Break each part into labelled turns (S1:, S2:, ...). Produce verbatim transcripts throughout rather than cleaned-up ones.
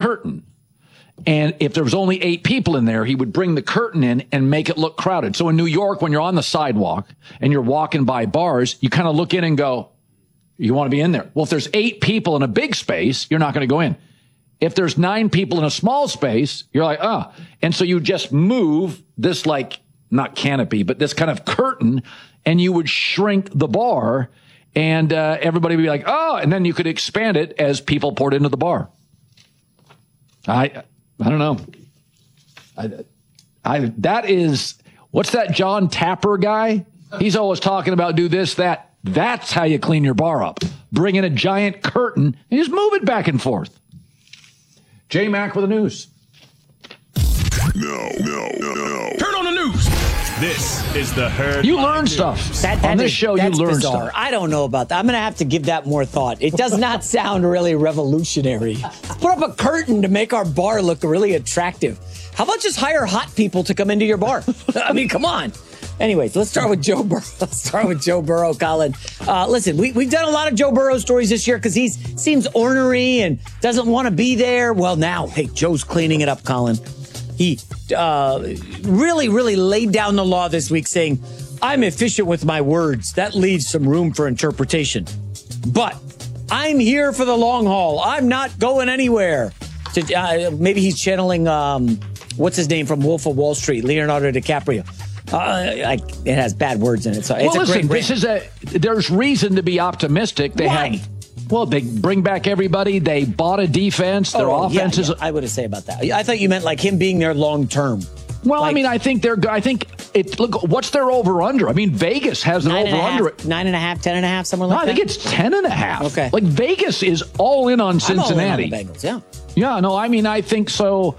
S1: curtain. And if there was only eight people in there, he would bring the curtain in and make it look crowded. So in New York, when you're on the sidewalk and you're walking by bars, you kind of look in and go, you want to be in there. Well, if there's eight people in a big space, you're not going to go in. If there's nine people in a small space, you're like, ah. Oh. And so you just move this, like, not canopy, but this kind of curtain, and you would shrink the bar, and uh, everybody would be like, oh, and then you could expand it as people poured into the bar. I... I don't know. I, I, that is, what's that John Tapper guy? He's always talking about do this, that. That's how you clean your bar up. Bring in a giant curtain and just move it back and forth. J-Mac with the news.
S2: No, no, no, no.
S3: Turn on the news. This is the Herd.
S1: You learn stuff.
S4: That, that
S1: on this
S4: is,
S1: show, you learn
S4: bizarre.
S1: stuff.
S4: I don't know about that. I'm going to have to give that more thought. It does not sound really revolutionary. Put up a curtain to make our bar look really attractive. How about just hire hot people to come into your bar? I mean, come on. Anyways, let's start with Joe Burrow. Let's start with Joe Burrow, Colin. Uh, listen, we, we've done a lot of Joe Burrow stories this year because he seems ornery and doesn't want to be there. Well, now, hey, Joe's cleaning it up, Colin. He uh, really, really laid down the law this week saying, I'm efficient with my words. That leaves some room for interpretation. But I'm here for the long haul. I'm not going anywhere. To, uh, maybe he's channeling, um, what's his name from Wolf of Wall Street, Leonardo DiCaprio. Uh, I, it has bad words in it. So it's
S1: well,
S4: a
S1: listen,
S4: great
S1: this is a, there's reason to be optimistic. They
S4: Why?
S1: have... Well, they bring back everybody. They bought a defense. Their
S4: oh,
S1: offense
S4: yeah,
S1: is...
S4: yeah. I would have say about that. I thought you meant like him being there long term.
S1: Well,
S4: like,
S1: I mean, I think they're... I think... It, look, what's their over-under? I mean, Vegas has an over-under.
S4: Nine and a half, ten and a half, somewhere like
S1: no,
S4: that?
S1: I think it's ten and a half.
S4: Okay.
S1: Like, Vegas is all in on Cincinnati.
S4: I'm all in on the Bengals, yeah.
S1: Yeah, no, I mean, I think so.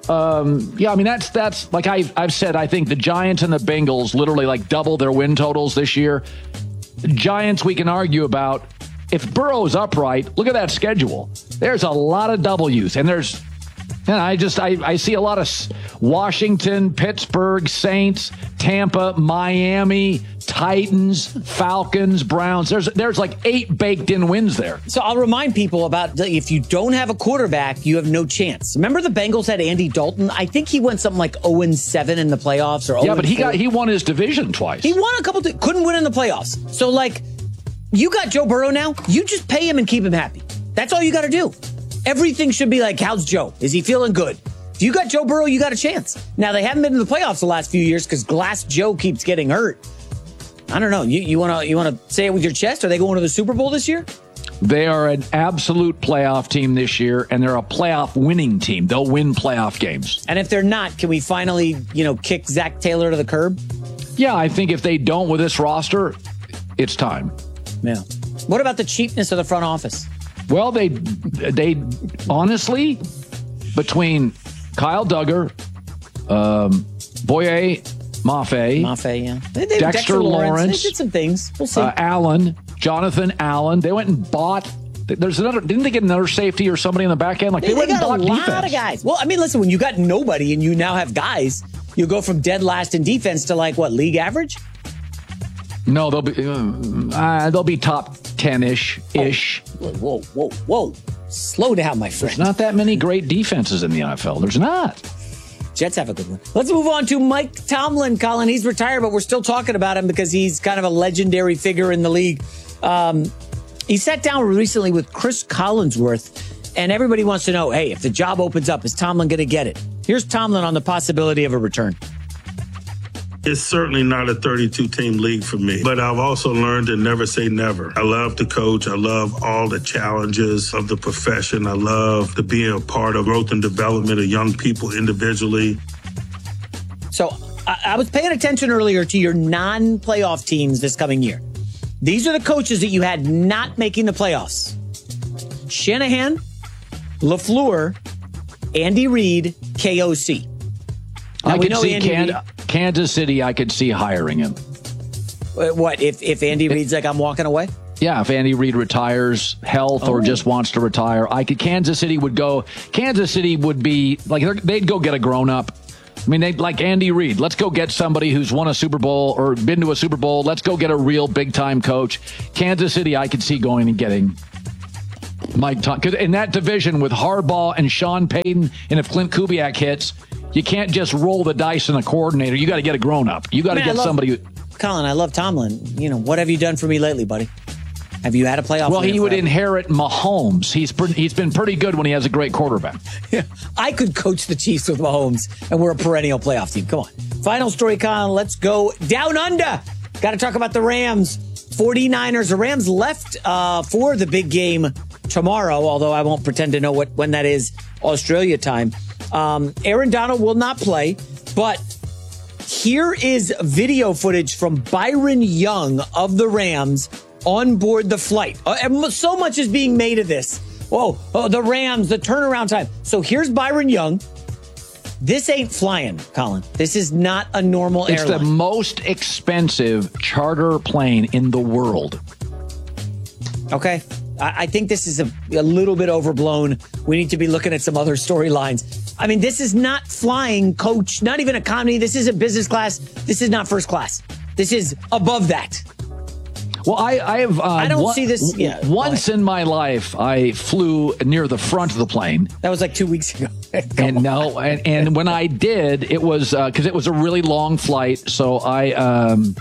S1: Um, yeah, I mean, that's, that's like I've, I've said, I think the Giants and the Bengals literally like double their win totals this year. The Giants, we can argue about. If Burrow's upright, look at that schedule. There's a lot of W's, and there's, and I just, I, I see a lot of Washington, Pittsburgh, Saints, Tampa, Miami, Titans, Falcons, Browns. There's, there's like eight baked in wins there.
S4: So I'll remind people about if you don't have a quarterback, you have no chance. Remember the Bengals had Andy Dalton? I think he went something like oh and seven in the playoffs, or
S1: yeah, but he got, he won his division twice.
S4: He won a couple, th- couldn't win in the playoffs. So like, you got Joe Burrow now. You just pay him and keep him happy. That's all you got to do. Everything should be like, how's Joe? Is he feeling good? If you got Joe Burrow, you got a chance. Now, they haven't been in the playoffs the last few years because Glass Joe keeps getting hurt. I don't know. You you want to you want to say it with your chest? Are they going to the Super Bowl this year?
S1: They are an absolute playoff team this year, and they're a playoff winning team. They'll win playoff games.
S4: And if they're not, can we finally, you know, kick Zach Taylor to the curb?
S1: Yeah, I think if they don't with this roster, it's time.
S4: Yeah. What about the cheapness of the front office?
S1: Well, they they honestly, between Kyle Duggar, um, Boye Mafe,
S4: Mafe, yeah, they, they,
S1: Dexter,
S4: Dexter Lawrence,
S1: Lawrence,
S4: they did some things. We'll see.
S1: Uh, Allen, Jonathan Allen. They went and bought. There's another. Didn't they get another safety or somebody in the back end? Like they,
S4: they,
S1: went
S4: they
S1: and
S4: got
S1: bought
S4: a lot
S1: defense.
S4: of guys. Well, I mean, listen, when you got nobody and you now have guys, you go from dead last in defense to like what, league average?
S1: No, they'll be uh, uh, they'll be top ten-ish ish.
S4: Oh, whoa, whoa, whoa! Slow down, my friend.
S1: There's not that many great defenses in the N F L. There's not.
S4: Jets have a good one. Let's move on to Mike Tomlin. Colin, he's retired, but we're still talking about him because he's kind of a legendary figure in the league. Um, he sat down recently with Chris Collinsworth, and everybody wants to know, hey, if the job opens up, is Tomlin going to get it? Here's Tomlin on the possibility of a return.
S2: It's certainly not a thirty-two team league for me, but I've also learned to never say never. I love to coach. I love all the challenges of the profession. I love to be a part of growth and development of young people individually.
S4: So I, I was paying attention earlier to your non-playoff teams this coming year. These are the coaches that you had not making the playoffs. Shanahan, LaFleur, Andy Reid, K O C. Now,
S1: I could see
S4: Andy
S1: Can-
S4: Reid,
S1: Kansas City. I could see hiring him.
S4: what if if Andy Reid's like, I'm walking away?
S1: Yeah, if Andy Reid retires, health,
S4: oh.
S1: or just wants to retire, I could. Kansas City would go. Kansas City would be like they'd go get a grown up. I mean, they'd like Andy Reid. Let's go get somebody who's won a Super Bowl or been to a Super Bowl. Let's go get a real big time coach. Kansas City, I could see going and getting Mike Tom, because in that division with Harbaugh and Sean Payton, and if Clint Kubiak hits, you can't just roll the dice in a coordinator. You got to get a grown up. You got to
S4: Man,
S1: get
S4: love,
S1: somebody. Who,
S4: Colin, I love Tomlin. You know, what have you done for me lately, buddy? Have you had a playoff?
S1: Well, he would
S4: forever?
S1: inherit Mahomes. He's pre- he's been pretty good when he has a great quarterback.
S4: Yeah, I could coach the Chiefs with Mahomes, and we're a perennial playoff team. Come on. Final story, Colin. Let's go down under. Got to talk about the Rams. forty-niners. The Rams left uh, for the big game tomorrow, although I won't pretend to know what when that is, Australia time. Um, Aaron Donald will not play, but here is video footage from Byron Young of the Rams on board the flight. Uh, so much is being made of this. Whoa, oh, the Rams, the turnaround time. So here's Byron Young. This ain't flying, Colin. This is not a normal
S1: it's
S4: airline.
S1: It's the most expensive charter plane in the world.
S4: Okay. I, I think this is a, a little bit overblown. We need to be looking at some other storylines. I mean, this is not flying, coach, not even economy. This isn't business class. This is not first class. This is above that.
S1: Well, I, I have. Uh,
S4: I don't
S1: one,
S4: see this. Yeah,
S1: once in my life, I flew near the front of the plane.
S4: That was like two weeks ago.
S1: and no, and, and when I did, it was because uh, it was a really long flight. So I, um,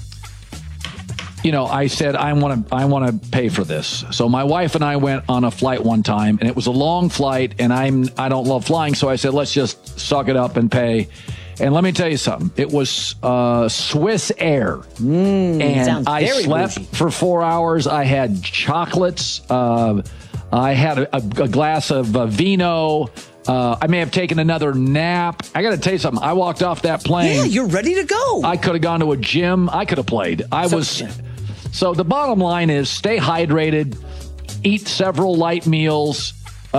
S1: you know, I said I want to, I want to pay for this. So my wife and I went on a flight one time, and it was a long flight, and I'm, I don't love flying, so I said let's just suck it up and pay. And let me tell you something. It was uh, Swiss Air.
S4: Mm,
S1: and I slept
S4: bougie.
S1: for four hours. I had chocolates. Uh, I had a, a glass of uh, vino. Uh, I may have taken another nap. I got to tell you something. I walked off that plane.
S4: Yeah, you're ready to go.
S1: I could have gone to a gym. I could have played. I
S4: So-
S1: was. So the bottom line is stay hydrated, eat several light meals,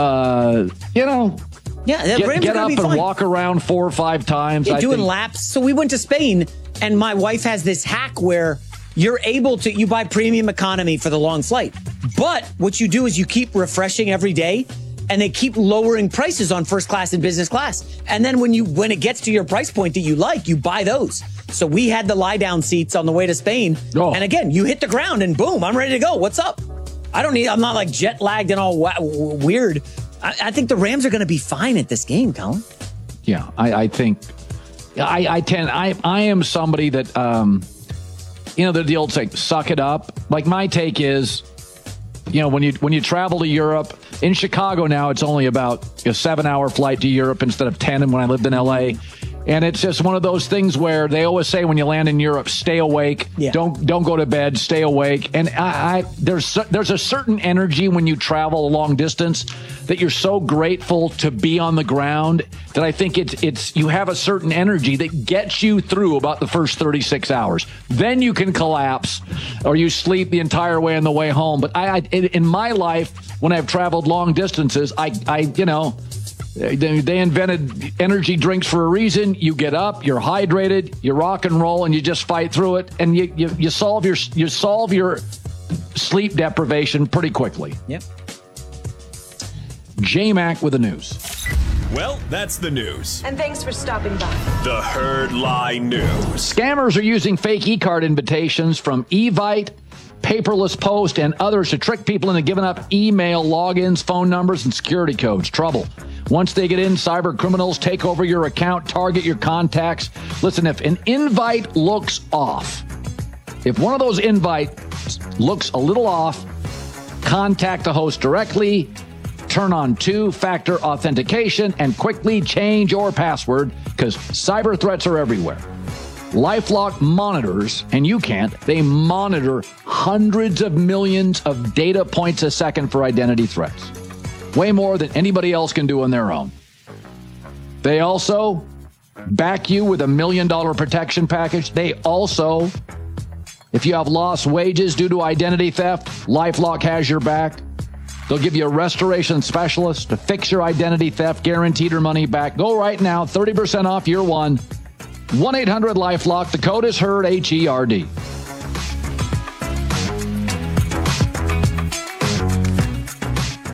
S1: uh, you know,
S4: Yeah, the
S1: get,
S4: Rams
S1: get
S4: are gonna
S1: up
S4: be
S1: and
S4: fine.
S1: walk around four or five times.
S4: Yeah,
S1: I
S4: doing
S1: think.
S4: laps. So we went to Spain, and my wife has this hack where you're able to, you buy premium economy for the long flight. But what you do is you keep refreshing every day, and they keep lowering prices on first class and business class. And then when you when it gets to your price point that you like, you buy those. So we had the lie down seats on the way to Spain.
S1: Oh.
S4: And again, you hit the ground and boom, I'm ready to go. What's up? I don't need, I'm not like jet lagged and all wa- weird. I, I think the Rams are going to be fine at this game, Colin.
S1: Yeah, I, I think I, I tend I I am somebody that um, you know the, the old saying, suck it up. Like my take is, you know, when you when you travel to Europe, in Chicago now, it's only about a seven hour flight to Europe instead of ten. And when I lived in L A. And it's just one of those things where they always say when you land in Europe, stay awake.
S4: Yeah.
S1: Don't don't go to bed. Stay awake. And I, I there's there's a certain energy when you travel a long distance that you're so grateful to be on the ground that I think it's it's you have a certain energy that gets you through about the first thirty-six hours. Then you can collapse or you sleep the entire way on the way home. But I, I in my life when I've traveled long distances, I I you know. They, they invented energy drinks for a reason. You get up, you're hydrated, you rock and roll, and you just fight through it, and you you, you solve your you solve your sleep deprivation pretty quickly.
S4: Yep.
S1: J-Mac with the news.
S3: Well, that's the news.
S5: And thanks for stopping by.
S3: The Herd Lie News.
S1: Scammers are using fake e-card invitations from Evite, Paperless Post, and others to trick people into giving up email logins, phone numbers, and security codes. Trouble. Once they get in, cyber criminals take over your account, target your contacts. Listen, if an invite looks off, if one of those invites looks a little off, contact the host directly, turn on two-factor authentication, and quickly change your password because cyber threats are everywhere. LifeLock monitors, and you can't, they monitor hundreds of millions of data points a second for identity threats. Way more than anybody else can do on their own. They also back you with a million dollar protection package. They also, if you have lost wages due to identity theft, LifeLock has your back. They'll give you a restoration specialist to fix your identity theft, guaranteed your money back. Go right now, thirty percent off year one. one eight hundred LifeLock. The code is HERD, H E R D.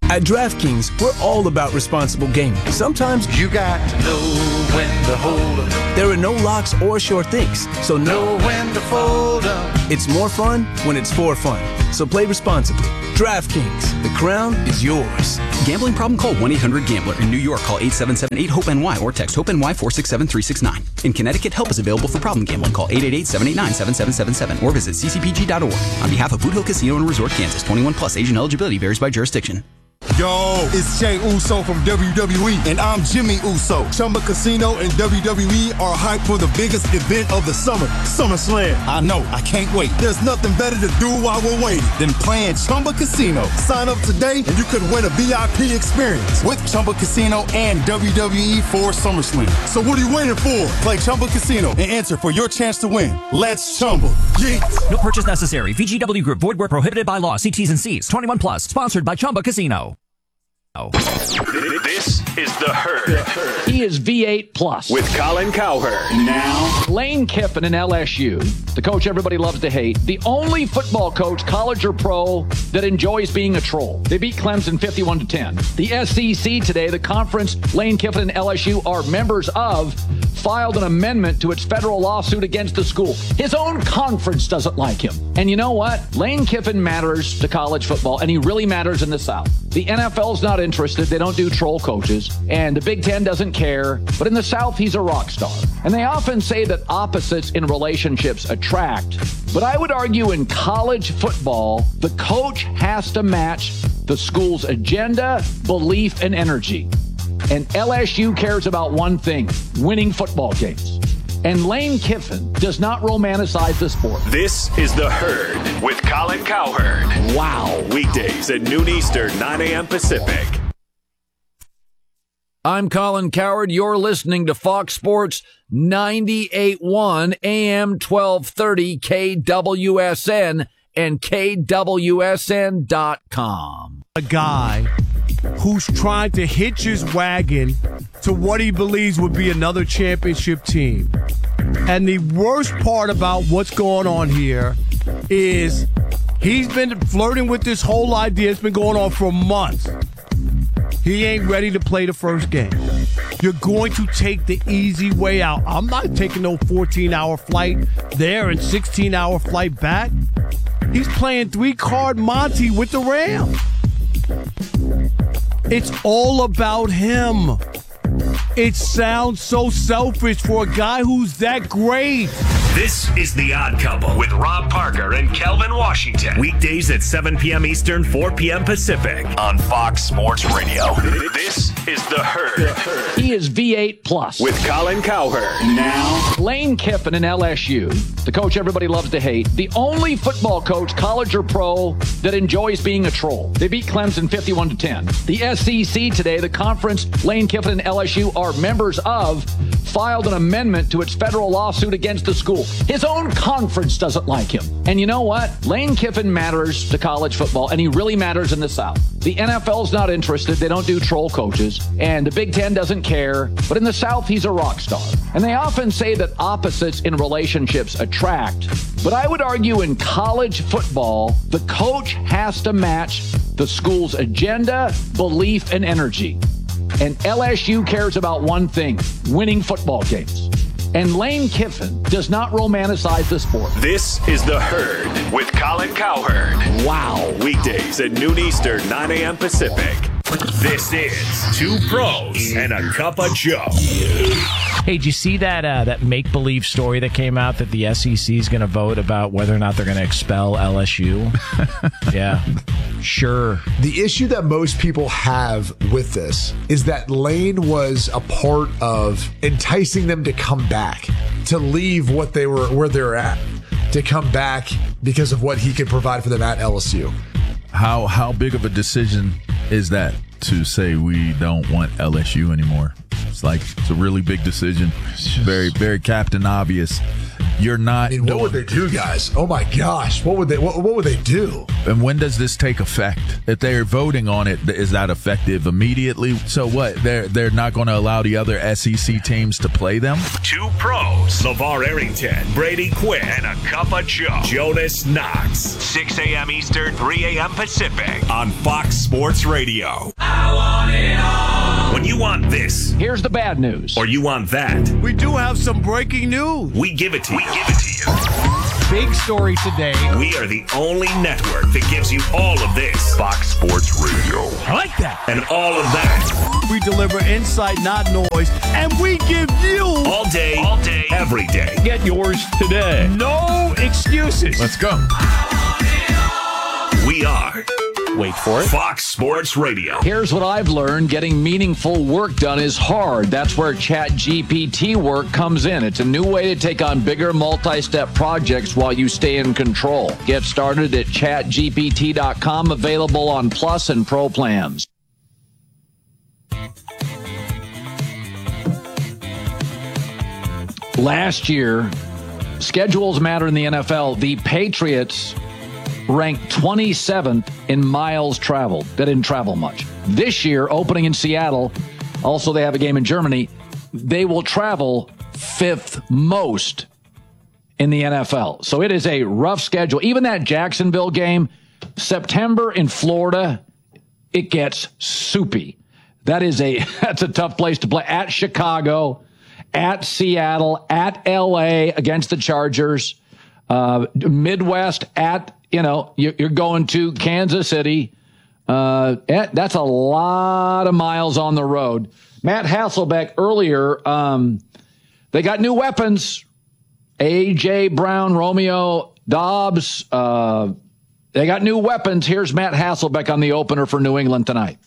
S5: At DraftKings, we're all about responsible gaming. Sometimes
S6: you got to know when to hold 'em.
S5: There are no locks or sure things, so know
S6: when to fold 'em.
S5: It's more fun when it's for fun. So play responsibly. DraftKings, the crown is yours.
S7: Gambling problem? Call one eight hundred gambler. In New York, call eight seven seven eight hope N Y or text HOPE-NY four six seven three six nine. In Connecticut, help is available for problem gambling. Call eight eight eight seven eight nine seven seven seven seven or visit c c p g dot org. On behalf of Boot Hill Casino and Resort, Kansas, twenty-one plus, age and eligibility varies by jurisdiction.
S8: Yo, it's Jey Uso from W W E, and I'm Jimmy Uso. Chumba Casino and W W E are hyped for the biggest event of the summer, SummerSlam. I know, I can't wait. There's nothing better to do while we're waiting than playing Chumba Casino. Sign up today, and you could win a V I P experience with Chumba Casino and W W E for SummerSlam. So what are you waiting for? Play Chumba Casino and enter for your chance to win. Let's Chumba. Yeah.
S9: No purchase necessary. V G W Group. Void where prohibited by law. See T's and C's. twenty-one plus. Sponsored by Chumba Casino. Oh.
S3: This is The Herd.
S1: He is V eight plus.
S3: With Colin Cowherd.
S1: Now, Lane Kiffin in L S U, the coach everybody loves to hate, the only football coach, college or pro, that enjoys being a troll. They beat Clemson fifty-one to ten. The S E C today, the conference Lane Kiffin and L S U are members of, filed an amendment to its federal lawsuit against the school. His own conference doesn't like him. And you know what? Lane Kiffin matters to college football, and he really matters in the South. The N F L's not interested. They don't do troll coaches. And the Big Ten doesn't care. But in the South, he's a rock star. And they often say that opposites in relationships attract. But I would argue in college football, the coach has to match the school's agenda, belief, and energy. And L S U cares about one thing, winning football games. And Lane Kiffin does not romanticize the sport.
S3: This is The Herd with Colin Cowherd.
S1: Wow.
S3: Weekdays at noon Eastern, nine a.m. Pacific.
S1: I'm Colin Cowherd. You're listening to Fox Sports ninety-eight point one A M twelve thirty K W S N and K W S N dot com.
S10: A guy who's trying to hitch his wagon to what he believes would be another championship team. And the worst part about what's going on here is he's been flirting with this whole idea. It's been going on for months. He ain't ready to play the first game. You're going to take the easy way out. I'm not taking no fourteen-hour flight there and sixteen-hour flight back. He's playing three-card Monty with the Rams. It's all about him. It sounds so selfish for a guy who's that great.
S3: This is The Odd Couple with Rob Parker and Kelvin Washington. Weekdays at seven p.m. Eastern, four p.m. Pacific on Fox Sports Radio. This is The Herd.
S1: He is V eight plus.
S3: With Colin Cowherd.
S1: Now, Lane Kiffin in L S U, the coach everybody loves to hate, the only football coach, college or pro, that enjoys being a troll. They beat Clemson fifty-one to ten. The S E C today, the conference Lane Kiffin and L S U are members of, filed an amendment to its federal lawsuit against the school. His own conference doesn't like him. And you know what? Lane Kiffin matters to college football, and he really matters in the South. The N F L's not interested. They don't do troll coaches. And the Big Ten doesn't care. But in the South, he's a rock star. And they often say that opposites in relationships attract. But I would argue in college football, the coach has to match the school's agenda, belief, and energy. And L S U cares about one thing, winning football games. And Lane Kiffin does not romanticize the sport.
S3: This is The Herd with Colin Cowherd.
S1: Wow.
S3: Weekdays at noon Eastern, nine a.m. Pacific. This is Two Pros and a Cup of Joe.
S11: Hey, did you see that uh, that make-believe story that came out that the S E C is going to vote about whether or not they're going to expel L S U? Yeah, sure.
S12: The issue that most people have with this is that Lane was a part of enticing them to come back, to leave what they were, where they're at, to come back because of what he could provide for them at L S U.
S13: How how big of a decision is that to say we don't want L S U anymore? It's like it's a really big decision. Very very Captain Obvious. you're not.
S12: I mean, what would they do, guys? Oh my gosh, what would they? What, what would they do?
S13: And when does this take effect? If they're voting on it, is that effective immediately? So what? They're they're not going to allow the other S E C teams to play them?
S3: Two pros, LeVar Arrington, Brady Quinn, and a cup of Joe, Jonas Knox. six a.m. Eastern, three a.m. Pacific on Fox Sports Radio. I want it all. When you want this,
S1: here's the bad news.
S3: Or you want that,
S10: We do have some breaking news.
S3: we give it to you. We give it to you.
S10: Big story today.
S3: We are the only network that gives you all of this. Fox Sports Radio.
S10: I like that.
S3: And all of that.
S10: We deliver insight, not noise, and we give you
S3: all day, all day, every day.
S11: Get yours today. No excuses.
S13: Let's go.
S3: We are.
S11: Wait for it.
S3: Fox Sports Radio.
S1: Here's what I've learned. Getting meaningful work done is hard. That's where ChatGPT work comes in. It's a new way to take on bigger multi-step projects while you stay in control. Get started at chat G P T dot com, available on Plus and Pro plans. Last year, schedules matter in the N F L. The Patriots ranked twenty-seventh in miles traveled. They didn't travel much. This year, opening in Seattle, also they have a game in Germany, they will travel fifth most in the N F L. So it is a rough schedule. Even that Jacksonville game, September in Florida, it gets soupy. That is a that's a tough place to play. At Chicago, at Seattle, at L A against the Chargers, uh, Midwest at, you know, you're going to Kansas City. Uh, that's a lot of miles on the road. Matt Hasselbeck earlier, um, they got new weapons. A J Brown, Romeo Dobbs, uh, they got new weapons. Here's Matt Hasselbeck on the opener for New England tonight.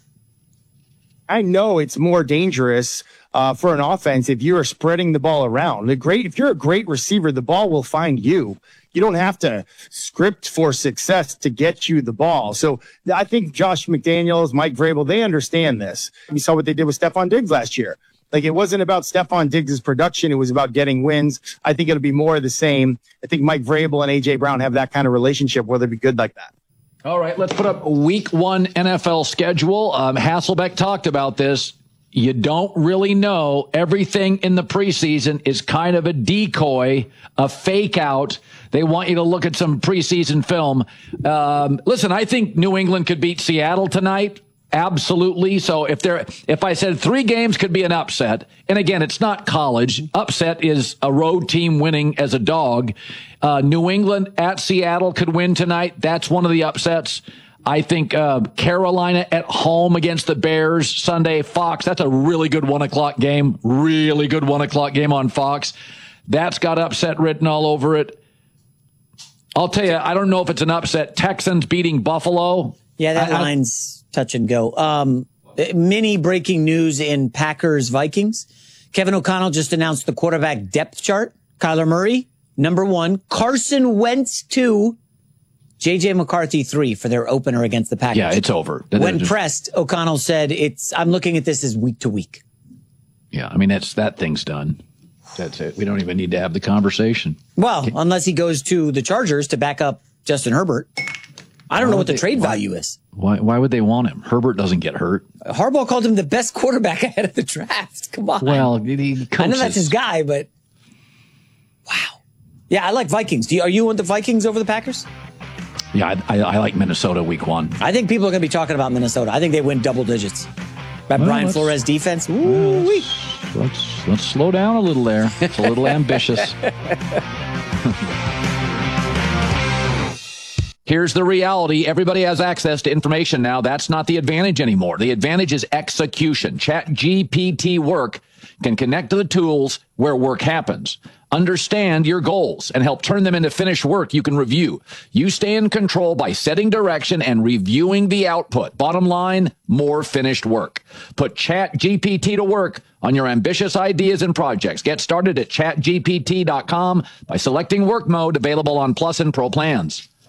S14: I know it's more dangerous uh, for an offense if you are spreading the ball around. The great, if you're a great receiver, the ball will find you. You don't have to script for success to get you the ball. So I think Josh McDaniels, Mike Vrabel, they understand this. We saw what they did with Stephon Diggs last year. Like, it wasn't about Stephon Diggs' production. It was about getting wins. I think it'll be more of the same. I think Mike Vrabel and A J Brown have that kind of relationship where they'll be good like that.
S1: All right, let's put up week one N F L schedule. Um, Hasselbeck talked about this. You don't really know. Everything in the preseason is kind of a decoy, a fake out. They want you to look at some preseason film. Um, listen, I think New England could beat Seattle tonight. Absolutely. So if there, if I said three games could be an upset, and again, it's not college. Upset is a road team winning as a dog. Uh, New England at Seattle could win tonight. That's one of the upsets. I think uh, Carolina at home against the Bears Sunday, Fox. That's a really good one o'clock game. Really good one o'clock game on Fox. That's got upset written all over it. I'll tell you, I don't know if it's an upset. Texans beating Buffalo.
S4: Yeah, that I, line's I, touch and go. Um, mini breaking news in Packers Vikings. Kevin O'Connell just announced the quarterback depth chart. Kyler Murray, number one. Carson Wentz, two. J J McCarthy, three for their opener against the Packers.
S1: Yeah, it's over.
S4: When just, pressed, O'Connell said, "It's. I'm looking at this as week to week."
S1: Yeah, I mean, that's that thing's done. That's it. We don't even need to have the conversation.
S4: Well, okay. Unless he goes to the Chargers to back up Justin Herbert. I don't why know what the they, trade
S1: why,
S4: value is.
S1: Why Why would they want him? Herbert doesn't get hurt.
S4: Harbaugh called him the best quarterback ahead of the draft. Come on.
S1: Well, he coaches.
S4: I know that's his guy, but wow. Yeah, I like Vikings. Do you, are you on the Vikings over the Packers?
S1: Yeah, I, I, I like Minnesota week one.
S4: I think people are going to be talking about Minnesota. I think they win double digits. That well, Brian Flores defense. Ooh,
S1: well, let's, let's, let's slow down a little there. It's a little ambitious. Here's the reality. Everybody has access to information now. That's not the advantage anymore. The advantage is execution. ChatGPT Work can connect to the tools where work happens. Understand your goals and help turn them into finished work you can review. You stay in control by setting direction and reviewing the output. Bottom line, more finished work. Put ChatGPT to work on your ambitious ideas and projects. Get started at chat G P T dot com by selecting work mode, available on Plus and Pro plans.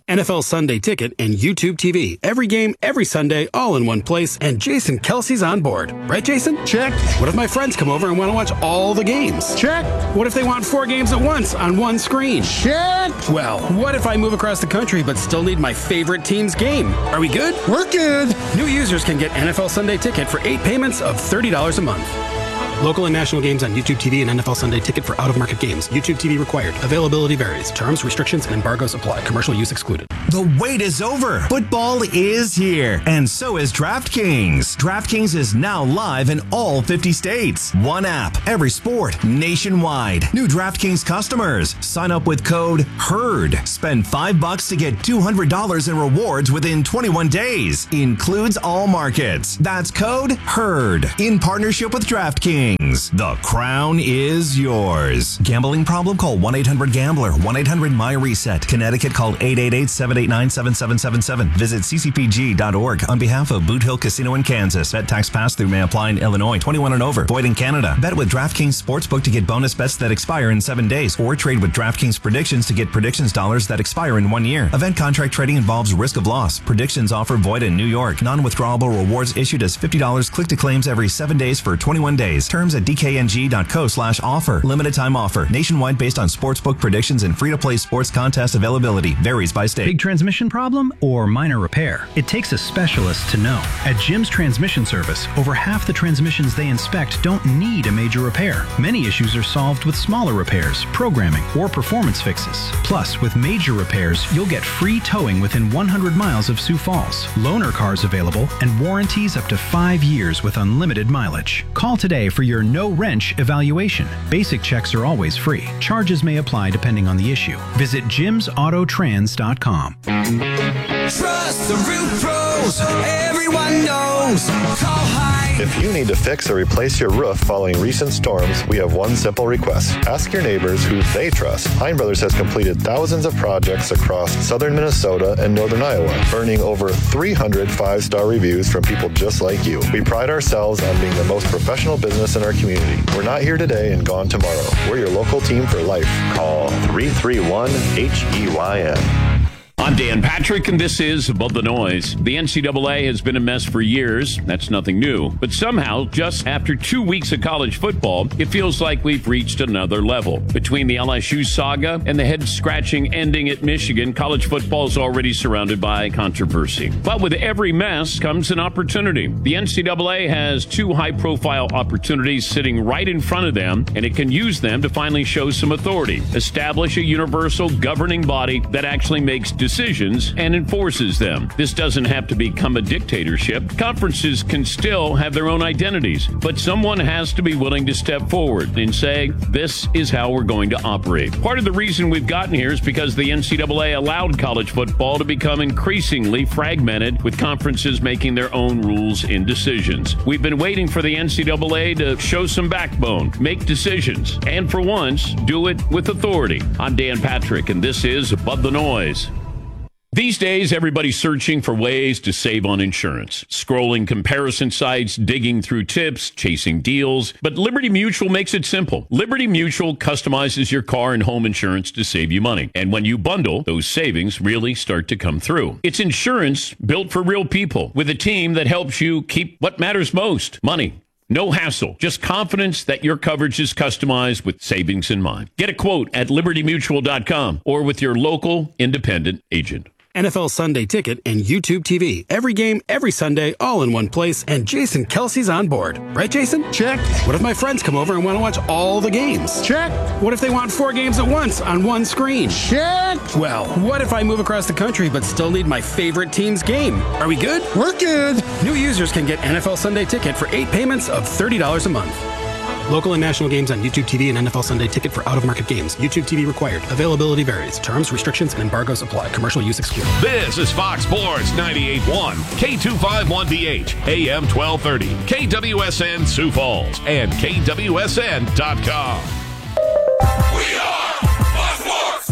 S15: N F L Sunday Ticket and YouTube T V. Every game, every Sunday, all in one place, and Jason Kelsey's on board. Right, Jason?
S14: Check.
S15: What if my friends come over and want to watch all the games?
S14: Check.
S15: What if they want four games at once on one screen?
S14: Check.
S15: Well, what if I move across the country but still need my favorite team's game? Are we good?
S14: We're good.
S15: New users can get N F L Sunday Ticket for eight payments of thirty dollars a month. Local and national games on YouTube T V and N F L Sunday Ticket for out-of-market games. YouTube T V required. Availability varies. Terms, restrictions, and embargoes apply. Commercial use excluded.
S16: The wait is over. Football is here, and so is DraftKings. DraftKings is now live in all fifty states. One app, every sport, nationwide. New DraftKings customers, sign up with code HERD. Spend five bucks to get two hundred dollars in rewards within twenty-one days. Includes all markets. That's code HERD. In partnership with DraftKings. The crown is yours. Gambling problem? Call one eight hundred gambler. one eight hundred my reset. Connecticut, call eight eight eight, seven eight nine, seven seven seven seven. Visit c c p g dot org on behalf of Boot Hill Casino in Kansas. Bet tax pass-through may apply in Illinois. twenty-one and over. Void in Canada. Bet with DraftKings Sportsbook to get bonus bets that expire in seven days. Or trade with DraftKings Predictions to get predictions dollars that expire in one year. Event contract trading involves risk of loss. Predictions offer void in New York. Non-withdrawable rewards issued as fifty dollars click to claims every seven days for twenty-one days. Terms at d k n g dot co slash offer. Limited time offer. Nationwide based on sportsbook predictions and free-to-play sports contest availability. Varies by state.
S17: Big transmission problem or minor repair? It takes a specialist to know. At Jim's Transmission Service, over half the transmissions they inspect don't need a major repair. Many issues are solved with smaller repairs, programming, or performance fixes. Plus, with major repairs, you'll get free towing within one hundred miles of Sioux Falls, loaner cars available, and warranties up to five years with unlimited mileage. Call today for your no-wrench evaluation. Basic checks are always free. Charges may apply depending on the issue. Visit jims auto trans dot com.
S18: Trust the roof pros. Everyone knows. Call High.
S19: If you need to fix or replace your roof following recent storms, we have one simple request. Ask your neighbors who they trust. Hein Brothers has completed thousands of projects across southern Minnesota and northern Iowa, earning over three hundred five-star reviews from people just like you. We pride ourselves on being the most professional business in our community. We're not here today and gone tomorrow. We're your local team for life. Call three three one H E Y N.
S20: I'm Dan Patrick, and this is Above the Noise. The N C double A has been a mess for years. That's nothing new. But somehow, just after two weeks of college football, it feels like we've reached another level. Between the L S U saga and the head-scratching ending at Michigan, college football is already surrounded by controversy. But with every mess comes an opportunity. The N C double A has two high-profile opportunities sitting right in front of them, and it can use them to finally show some authority. Establish a universal governing body that actually makes decisions decisions and enforces them. This doesn't have to become a dictatorship. Conferences can still have their own identities, but someone has to be willing to step forward and say, this is how we're going to operate. Part of the reason we've gotten here is because the N C double A allowed college football to become increasingly fragmented, with conferences making their own rules and decisions. We've been waiting for the N C double A to show some backbone, make decisions, and for once, do it with authority. I'm Dan Patrick, and this is Above the Noise. These days, everybody's searching for ways to save on insurance, scrolling comparison sites, digging through tips, chasing deals. But Liberty Mutual makes it simple. Liberty Mutual customizes your car and home insurance to save you money. And when you bundle, those savings really start to come through. It's insurance built for real people, with a team that helps you keep what matters most, money. No hassle, just confidence that your coverage is customized with savings in mind. Get a quote at liberty mutual dot com or with your local independent agent.
S15: N F L Sunday Ticket and YouTube T V. Every game, every Sunday, all in one place, and Jason Kelsey's on board. Right, Jason?
S14: Check.
S15: What if my friends come over and want to watch all the games?
S14: Check.
S15: What if they want four games at once on one screen?
S14: Check.
S15: Well, what if I move across the country but still need my favorite team's game? Are we good?
S14: We're good.
S15: New users can get N F L Sunday Ticket for eight payments of thirty dollars a month. Local and national games on YouTube T V and N F L Sunday Ticket for out-of-market games. YouTube T V required. Availability varies. Terms, restrictions, and embargoes apply. Commercial use excluded.
S3: This is Fox Sports ninety-eight point one, K two fifty-one D H, A M twelve thirty, K W S N Sioux Falls, and K W S N dot com. We are Fox Sports. And here's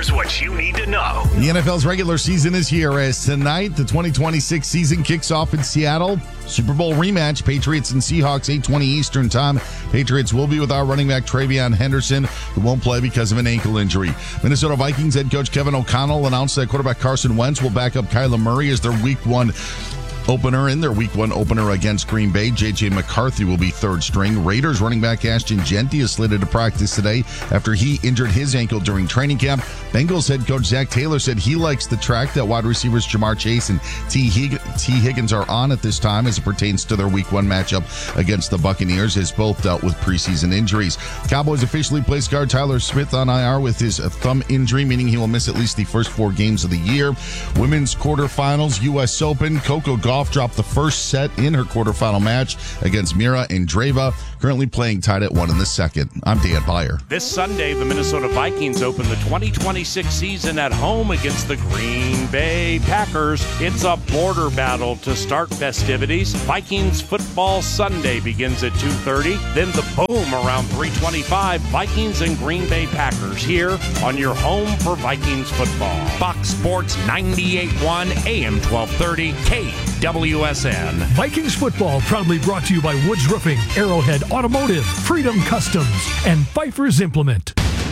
S3: Here's what you need to know.
S21: The N F L's regular season is here as tonight the twenty twenty-six season kicks off in Seattle. Super Bowl rematch, Patriots and Seahawks, eight twenty Eastern time. Patriots will be without running back Travion Henderson, who won't play because of an ankle injury. Minnesota Vikings head coach Kevin O'Connell announced that quarterback Carson Wentz will back up Kyler Murray as their week one opener in their week one opener against Green Bay. J J McCarthy will be third string. Raiders running back Ashton Jeanty is slated to practice today after he injured his ankle during training camp. Bengals head coach Zach Taylor said he likes the track that wide receivers Jamar Chase and T. Hig- T. Higgins are on at this time as it pertains to their week one matchup against the Buccaneers, as both dealt with preseason injuries. Cowboys officially placed guard Tyler Smith on I R with his thumb injury, meaning he will miss at least the first four games of the year. Women's quarterfinals, U S Open. Coco Gauff dropped the first set in her quarterfinal match against Mira Andreeva, currently playing tied at one in the second. I'm Dan Beyer.
S22: This Sunday, the Minnesota Vikings open the twenty twenty-six season at home against the Green Bay Packers. It's a border battle to start festivities. Vikings Football Sunday begins at two thirty. Then the boom around three twenty-five. Vikings and Green Bay Packers here on your home for Vikings football. Fox Sports ninety-eight point one A M twelve thirty K W S N.
S23: Vikings football proudly brought to you by Woods Roofing, Arrowhead Automotive, Freedom Customs, and Pfeiffer's Implement.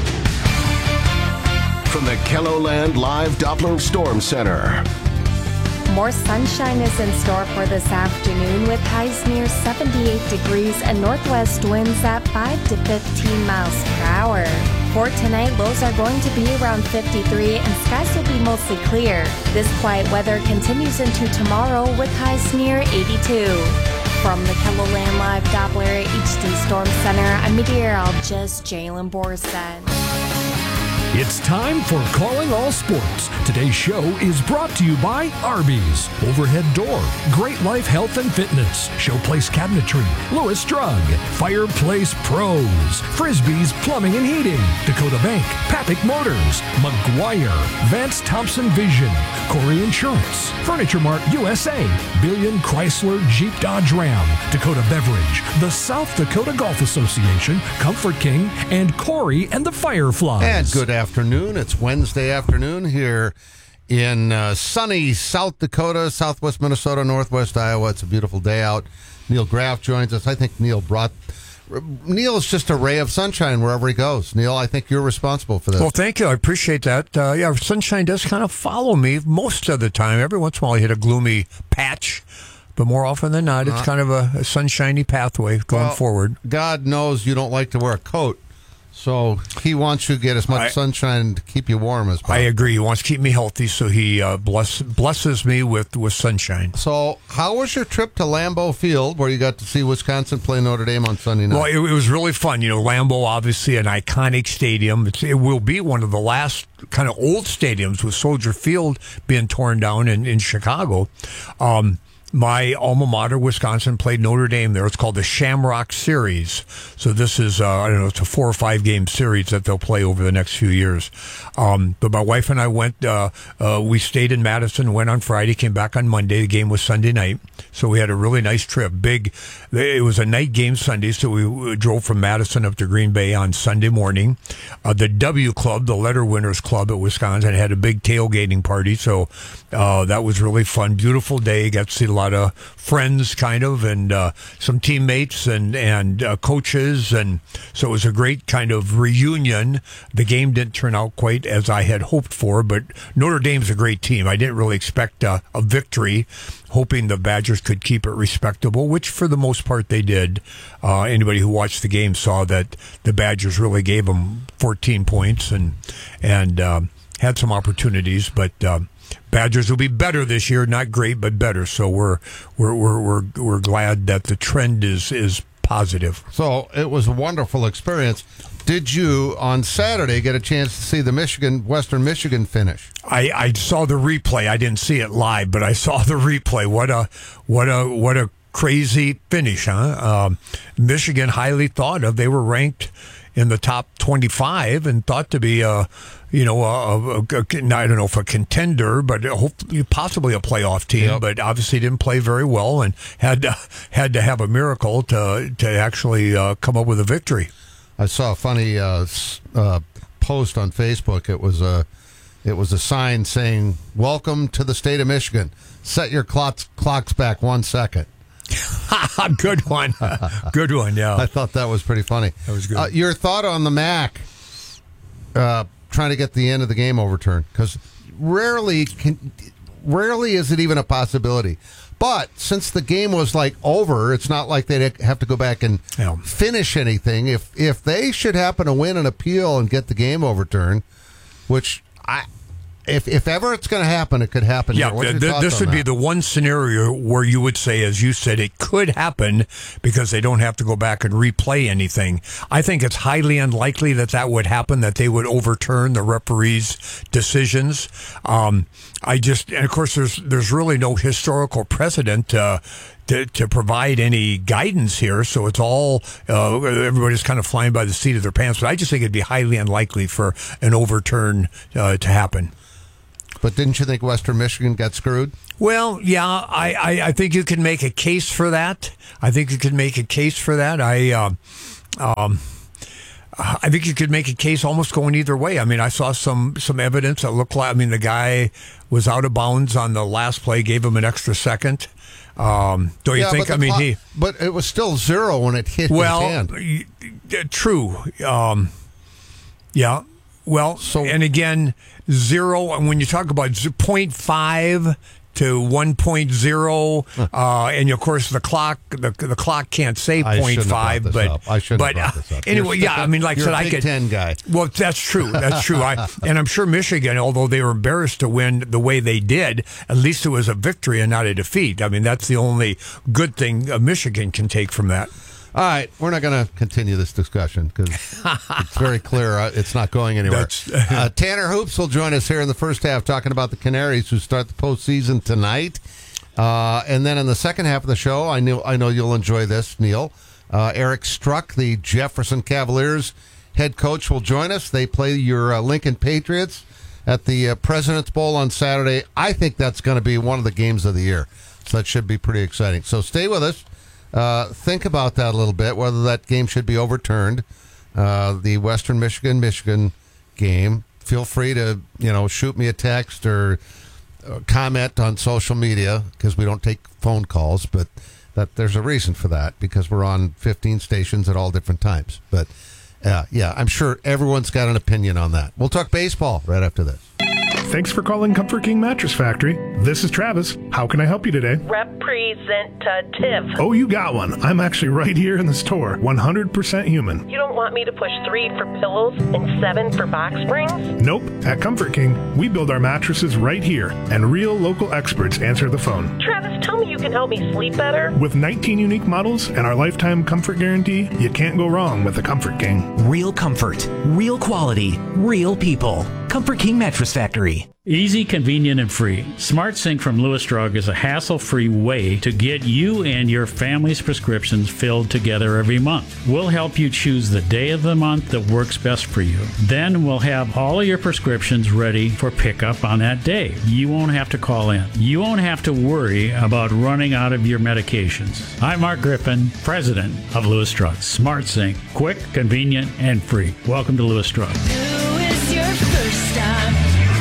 S24: From the KELOLAND Live Doppler Storm Center.
S25: More sunshine is in store for this afternoon with highs near seventy-eight degrees and northwest winds at five to fifteen miles per hour. For tonight, lows are going to be around fifty-three and skies will be mostly clear. This quiet weather continues into tomorrow with highs near eighty-two. From the KELOLAND Live Doppler H D Storm Center, I'm meteorologist Jalen Borson.
S23: It's time for Calling All Sports. Today's show is brought to you by Arby's, Overhead Door, Great Life Health and Fitness, Showplace Cabinetry, Lewis Drug, Fireplace Pros, Frisbee's Plumbing and Heating, Dakota Bank, Papik Motors, McGuire, Vance Thompson Vision, Corey Insurance, Furniture Mart U S A, Billion Chrysler Jeep Dodge Ram, Dakota Beverage, the South Dakota Golf Association, Comfort King, and Corey and the Fireflies.
S26: And good afternoon. It's Wednesday afternoon here in uh, sunny South Dakota, southwest Minnesota, northwest Iowa. It's a beautiful day out. Neil Graff joins us. I think Neil brought... Neil is just a ray of sunshine wherever he goes. Neil, I think you're responsible for this.
S27: Well, thank you. I appreciate that. Uh, yeah, sunshine does kind of follow me most of the time. Every once in a while I hit a gloomy patch. But more often than not, it's uh, kind of a, a sunshiny pathway going
S26: well,
S27: forward.
S26: God knows you don't like to wear a coat. So he wants you to get as much I, sunshine to keep you warm as possible.
S27: I agree. He wants to keep me healthy, so he uh, bless, blesses me with, with sunshine.
S26: So how was your trip to Lambeau Field, where you got to see Wisconsin play Notre Dame on Sunday night?
S27: Well, it, it was really fun. You know, Lambeau, obviously an iconic stadium. It's, it will be one of the last kind of old stadiums with Soldier Field being torn down in, in Chicago. Um My alma mater, Wisconsin, played Notre Dame there. It's called the Shamrock Series. So this is, uh, I don't know, it's a four or five game series that they'll play over the next few years. Um, but my wife and I went, uh, uh, we stayed in Madison, went on Friday, came back on Monday. The game was Sunday night. So we had a really nice trip. Big, it was a night game Sunday, so we drove from Madison up to Green Bay on Sunday morning. Uh, the W Club, the Letter Winners Club at Wisconsin, had a big tailgating party. So uh, that was really fun. Beautiful day. Got to see a lot of friends, kind of, and uh, some teammates and and uh, coaches, and so it was a great kind of reunion. The game didn't turn out quite as I had hoped for, but Notre Dame's a great team. I didn't really expect a, a victory, hoping the Badgers could keep it respectable, which for the most part they did. Uh, anybody who watched the game saw that the Badgers really gave them fourteen points and and uh, had some opportunities, but. Uh, Badgers will be better this year, not great, but better. So we're we're we're we're, we're glad that the trend is is positive.
S26: So it was a wonderful experience. Did you on Saturday get a chance to see the Michigan Western Michigan finish?
S27: I, I saw the replay. I didn't see it live, but I saw the replay. What a what a what a crazy finish, huh? Um, Michigan highly thought of. They were ranked in the top twenty-five and thought to be a, you know, a, a, a, I don't know if a contender, but hopefully possibly a playoff team. Yep. But obviously didn't play very well and had to, had to have a miracle to to actually uh, come up with a victory.
S26: I saw a funny uh, uh, post on Facebook. It was a It was a sign saying, "Welcome to the state of Michigan. Set your clocks, clocks back one second."
S27: Good one. Good one, yeah.
S26: I thought that was pretty funny.
S27: That was good.
S26: Uh, your thought on the M A C uh, trying to get the end of the game overturned? Because rarely, can, rarely is it even a possibility. But since the game was like over, it's not like they'd have to go back and
S27: yeah.
S26: finish anything. If if they should happen to win an appeal and get the game overturned, which I. If if ever it's going to happen, it could happen.
S27: Yeah,
S26: here.
S27: th- th- this would
S26: that?
S27: be the one scenario where you would say, as you said, it could happen because they don't have to go back and replay anything. I think it's highly unlikely that that would happen, that they would overturn the referees' decisions. Um, I just, and of course, there's there's really no historical precedent uh, to to provide any guidance here, so it's all uh, everybody's kind of flying by the seat of their pants. But I just think it'd be highly unlikely for an overturn uh, to happen.
S26: But didn't you think Western Michigan got screwed?
S27: Well, yeah, I, I, I think you can make a case for that. I think you can make a case for that. I, uh, um, I think you could make a case almost going either way. I mean, I saw some some evidence that looked like, I mean, the guy was out of bounds on the last play, gave him an extra second. Um, don't you
S26: yeah,
S27: think?
S26: I
S27: mean,
S26: clock,
S27: he.
S26: But it was still zero when it hit
S27: well,
S26: his hand.
S27: Y- true. Um, yeah. Well, so, and again, zero, and when you talk about zero point five to one point oh, uh, and of course the clock, the, the clock can't say
S26: I
S27: point five, but
S26: up. I shouldn't
S27: but
S26: have brought this up.
S27: anyway,
S26: You're
S27: yeah, I mean, like I
S26: you're
S27: said,
S26: a
S27: I
S26: Big
S27: could
S26: Ten guy.
S27: Well, that's true. That's true. I, and I'm sure Michigan, although they were embarrassed to win the way they did, at least it was a victory and not a defeat. I mean, that's the only good thing uh, Michigan can take from that.
S26: All right, we're not going to continue this discussion because it's very clear uh, it's not going anywhere. uh, Tanner Hoops will join us here in the first half talking about the Canaries who start the postseason tonight. Uh, and then in the second half of the show, I know, I know you'll enjoy this, Neil. Uh, Eric Struck, the Jefferson Cavaliers head coach, will join us. They play your uh, Lincoln Patriots at the uh, President's Bowl on Saturday. I think that's going to be one of the games of the year. So that should be pretty exciting. So stay with us. Uh, think about that a little bit, whether that game should be overturned. Uh, the Western Michigan Michigan game. Feel free to you know shoot me a text or uh, comment on social media because we don't take phone calls, but that there's a reason for that because we're on fifteen stations at all different times. But uh, yeah, I'm sure everyone's got an opinion on that. We'll talk baseball right after this.
S2: Thanks for calling Comfort King Mattress Factory. This is Travis. How can I help you today?
S5: Representative.
S2: Oh, you got one. I'm actually right here in the store. one hundred percent human.
S5: You don't want me to push three for pillows and seven for box springs?
S2: Nope. At Comfort King, we build our mattresses right here, and real local experts answer the phone.
S5: Travis, tell me you can help me sleep better.
S2: With nineteen unique models and our lifetime comfort guarantee, you can't go wrong with the Comfort King.
S6: Real comfort, real quality, real people. Comfort King Mattress Factory.
S7: Easy, convenient, and free. SmartSync from Lewis Drug is a hassle-free way to get you and your family's prescriptions filled together every month. We'll help you choose the day of the month that works best for you. Then we'll have all of your prescriptions ready for pickup on that day. You won't have to call in. You won't have to worry about running out of your medications. I'm Mark Griffin, president of Lewis Drug. SmartSync, quick, convenient, and free. Welcome to Lewis Drug.
S18: It's your first time.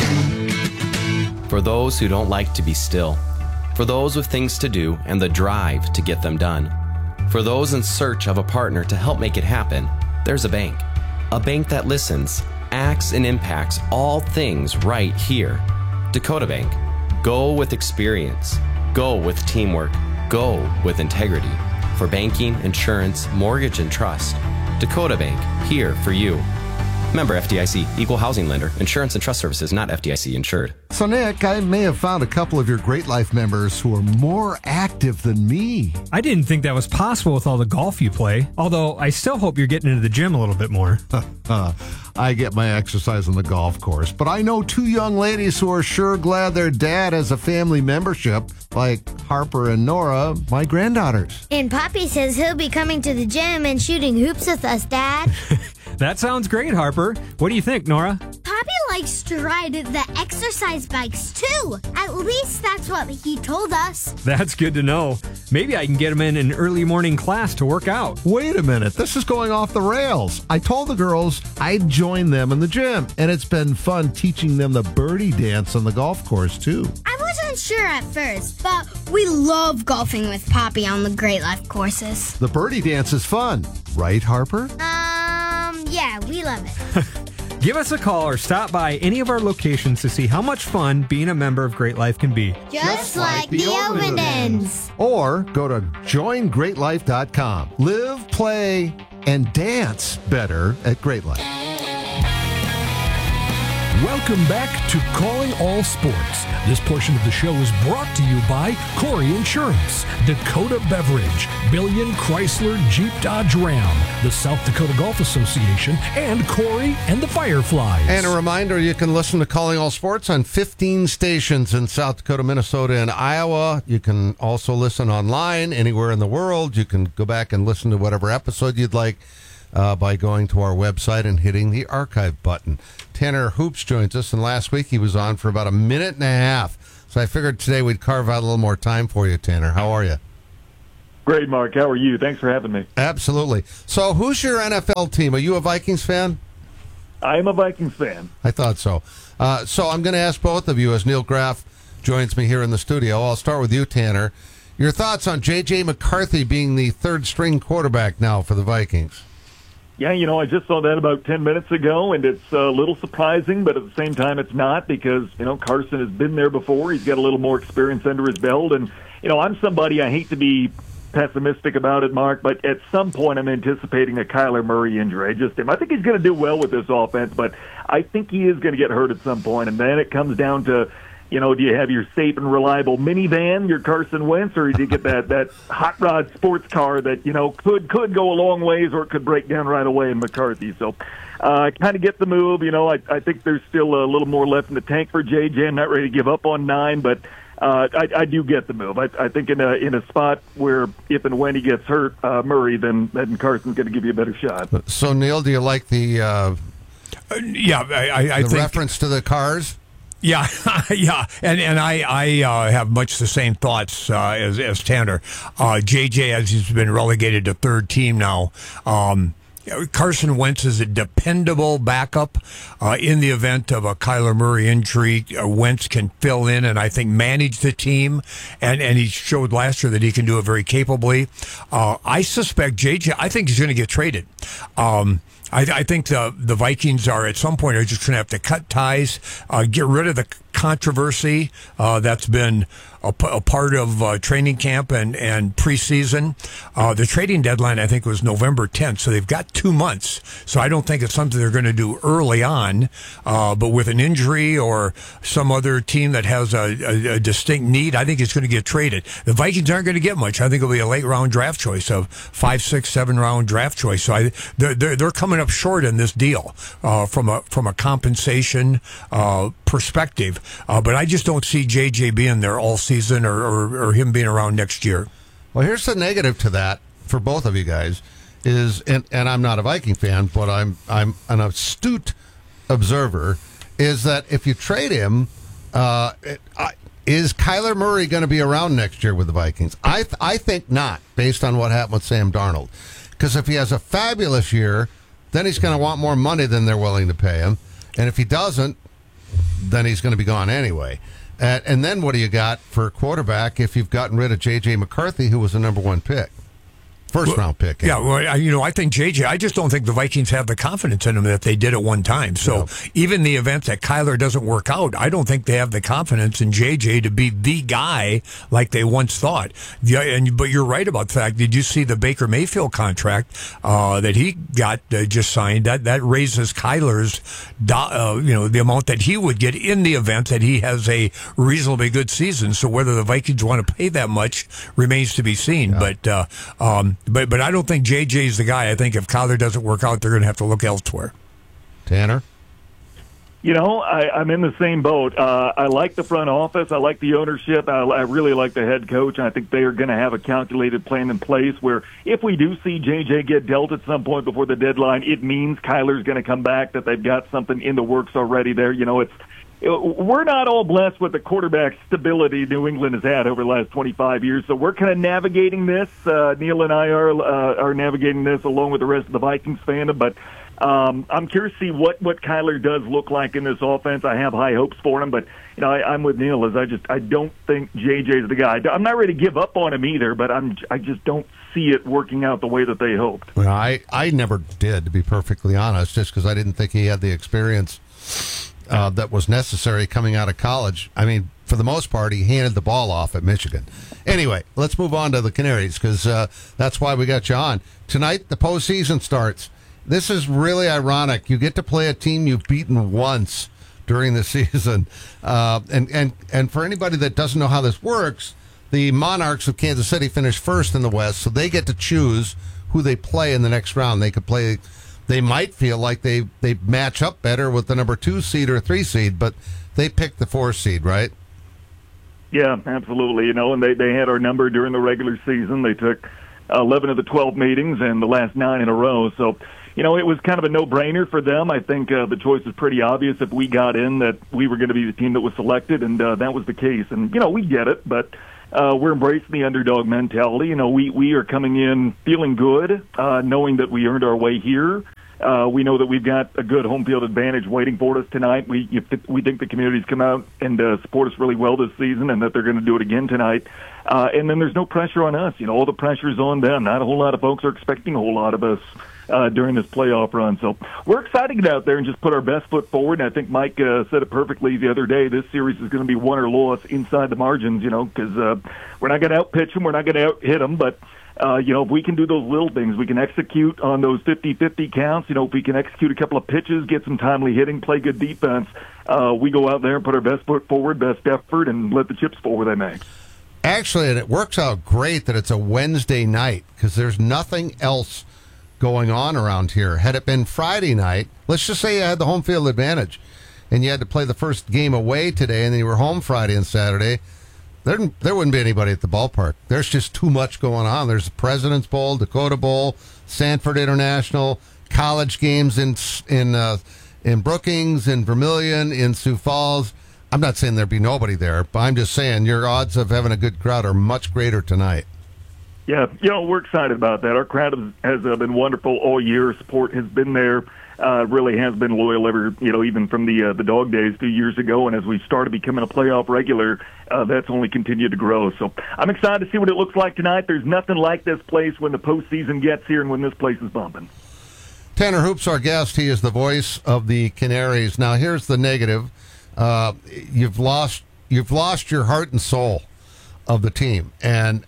S8: For those who don't like to be still. For those with things to do and the drive to get them done. For those in search of a partner to help make it happen, there's a bank. A bank that listens, acts, and impacts all things right here. Dakota Bank. Go with experience. Go with teamwork. Go with integrity. For banking, insurance, mortgage, and trust. Dakota Bank, here for you. Member F D I C, Equal Housing Lender. Insurance and trust services not F D I C insured.
S9: So, Nick, I may have found a couple of your Great Life members who are more active than me.
S12: I didn't think that was possible with all the golf you play, although I still hope you're getting into the gym a little bit more.
S9: uh, I get my exercise on the golf course, but I know two young ladies who are sure glad their dad has a family membership, like Harper and Nora, my granddaughters.
S28: And Poppy says he'll be coming to the gym and shooting hoops with us, Dad.
S12: That sounds great, Harper. What do you think, Nora?
S28: Poppy likes to ride the exercise bikes too. At least that's what he told us.
S12: That's good to know. Maybe I can get him in an early morning class to work out.
S9: Wait a minute, this is going off the rails. I told the girls I'd join them in the gym, and it's been fun teaching them the birdie dance on the golf course, too.
S28: I wasn't sure at first, but we love golfing with Poppy on the Great Life courses.
S9: The birdie dance is fun, right, Harper?
S28: Um, yeah, we love it.
S12: Give us a call or stop by any of our locations to see how much fun being a member of Great Life can be.
S28: Just like the Ovendens.
S9: Or go to join great life dot com. Live, play, and dance better at Great Life.
S23: Welcome back to Calling All Sports. This portion of the show is brought to you by Corey Insurance, Dakota Beverage, Billion Chrysler Jeep Dodge Ram, the South Dakota Golf Association, and Corey and the Fireflies.
S26: And a reminder, you can listen to Calling All Sports on fifteen stations in South Dakota, Minnesota, and Iowa. You can also listen online anywhere in the world. You can go back and listen to whatever episode you'd like uh, by going to our website and hitting the archive button. Tanner Hoops joins us, and last week he was on for about a minute and a half. So I figured today we'd carve out a little more time for you, Tanner. How are you?
S1: Great, Mark. How are you? Thanks for having me.
S26: Absolutely. So who's your N F L team? Are you a Vikings fan?
S1: I am a Vikings fan.
S26: I thought so. Uh, so I'm going to ask both of you as Neil Graff joins me here in the studio. I'll start with you, Tanner. Your thoughts on J J. McCarthy being the third-string quarterback now for the Vikings?
S1: Yeah, you know, I just saw that about ten minutes ago, and it's a little surprising, but at the same time it's not because, you know, Carson has been there before. He's got a little more experience under his belt, and, you know, I'm somebody, I hate to be pessimistic about it, Mark, but at some point I'm anticipating a Kyler Murray injury. I just am. I think he's going to do well with this offense, but I think he is going to get hurt at some point, and then it comes down to, you know, do you have your safe and reliable minivan, your Carson Wentz, or do you get that, that hot rod sports car that, you know, could could go a long ways or it could break down right away in McCarthy? So I uh, kind of get the move. You know, I, I think there's still a little more left in the tank for J J. I'm not ready to give up on nine, but uh, I, I do get the move. I, I think in a in a spot where if and when he gets hurt, uh, Murray, then, then Carson's going to give you a better shot.
S26: So, Neil, do you like the, uh,
S27: uh, yeah, I, I, I
S26: the
S27: think,
S26: reference to the cars?
S27: Yeah, yeah, and and I I uh, have much the same thoughts uh, as as Tanner. Uh, J J, as he's been relegated to third team now. Um, Carson Wentz is a dependable backup uh, in the event of a Kyler Murray injury. Uh, Wentz can fill in and I think manage the team, and, and he showed last year that he can do it very capably. Uh, I suspect J J, I think he's going to get traded. Um, I, I think the the Vikings are at some point are just going to have to cut ties, uh, get rid of the controversy uh, that's been a, a part of uh, training camp and, and preseason. Uh, the trading deadline, I think, was November tenth, so they've got two months. So I don't think it's something they're going to do early on, uh, but with an injury or some other team that has a, a, a distinct need, I think it's going to get traded. The Vikings aren't going to get much. I think it'll be a late-round draft choice, of five, six, seven-round draft choice. So I, they're, they're, they're coming up short in this deal uh, from a from a compensation uh, perspective. Uh, but I just don't see J J being there all season or, or, or him being around next year.
S26: Well, here's the negative to that for both of you guys is, and, and I'm not a Viking fan, but I'm I'm an astute observer, is that if you trade him, uh, it, I, is Kyler Murray going to be around next year with the Vikings? I th- I think not, based on what happened with Sam Darnold. Because if he has a fabulous year, then he's going to want more money than they're willing to pay him. And if he doesn't, then he's going to be gone anyway. Uh, and then what do you got for a quarterback if you've gotten rid of J J. McCarthy, who was the number one pick? First round pick.
S27: Yeah, well, you know, I think J J, I just don't think the Vikings have the confidence in him that they did at one time. So no. Even the event that Kyler doesn't work out, I don't think they have the confidence in J J to be the guy like they once thought. Yeah, and but you're right about the fact. Did you see the Baker Mayfield contract uh, that he got uh, just signed? That that raises Kyler's, do, uh, you know, the amount that he would get in the event that he has a reasonably good season. So whether the Vikings want to pay that much remains to be seen. Yeah. But uh, um, But but I don't think J J's the guy. I think if Kyler doesn't work out, they're going to have to look elsewhere.
S26: Tanner?
S1: You know, I, I'm in the same boat. Uh, I like the front office. I like the ownership. I, I really like the head coach. I think they are going to have a calculated plan in place where if we do see J J get dealt at some point before the deadline, it means Kyler's going to come back, that they've got something in the works already there. You know, it's we're not all blessed with the quarterback stability New England has had over the last twenty-five years, so we're kind of navigating this. Uh, Neil and I are uh, are navigating this along with the rest of the Vikings fandom, but Um, I'm curious to see what, what Kyler does look like in this offense. I have high hopes for him, but you know I, I'm with Neil as I just I don't think J J's the guy. I'm not ready to give up on him either, but I'm I just don't see it working out the way that they hoped.
S26: Well, I I never did, to be perfectly honest, just because I didn't think he had the experience uh, that was necessary coming out of college. I mean, for the most part, he handed the ball off at Michigan. Anyway, let's move on to the Canaries because uh, that's why we got you on tonight. The postseason starts. This is really ironic. You get to play a team you've beaten once during the season. Uh, and, and, and for anybody that doesn't know how this works, the Monarchs of Kansas City finished first in the West, so they get to choose who they play in the next round. They could play, they might feel like they, they match up better with the number two seed or three seed, but they picked the four seed, right?
S1: Yeah, absolutely. You know, and they, they had our number during the regular season. They took eleven of the twelve meetings and the last nine in a row. So, you know, it was kind of a no-brainer for them. I think uh, the choice was pretty obvious if we got in that we were going to be the team that was selected, and uh, that was the case. And, you know, we get it, but uh, we're embracing the underdog mentality. You know, we, we are coming in feeling good, uh, knowing that we earned our way here. Uh, we know that we've got a good home field advantage waiting for us tonight. We you, we think the community's come out and uh, support us really well this season, and that they're going to do it again tonight. Uh, and then there's no pressure on us. You know, all the pressure's on them. Not a whole lot of folks are expecting a whole lot of us uh, during this playoff run. So we're excited to get out there and just put our best foot forward. And I think Mike uh, said it perfectly the other day. This series is going to be won or lost inside the margins, you know, because uh, we're not going to out-pitch them. We're not going to out-hit them. But, uh, you know, if we can do those little things, we can execute on those fifty-fifty counts. You know, if we can execute a couple of pitches, get some timely hitting, play good defense, uh, we go out there and put our best foot forward, best effort, and let the chips fall where they may.
S26: Actually, and it works out great that it's a Wednesday night because there's nothing else going on around here. Had it been Friday night, let's just say you had the home field advantage and you had to play the first game away today and then you were home Friday and Saturday, there, there wouldn't be anybody at the ballpark. There's just too much going on. There's the President's Bowl, Dakota Bowl, Sanford International, college games in, in, uh, in Brookings, in Vermilion, in Sioux Falls. I'm not saying there'd be nobody there, but I'm just saying your odds of having a good crowd are much greater tonight.
S1: Yeah, you know, we're excited about that. Our crowd has, has uh, been wonderful all year. Support has been there. Uh, really has been loyal ever, you know, even from the uh, the dog days two years ago. And as we started becoming a playoff regular, uh, that's only continued to grow. So I'm excited to see what it looks like tonight. There's nothing like this place when the postseason gets here and when this place is bumping.
S26: Tanner Hoop's our guest. He is the voice of the Canaries. Now, here's the negative. Uh, you've lost you've lost your heart and soul of the team, and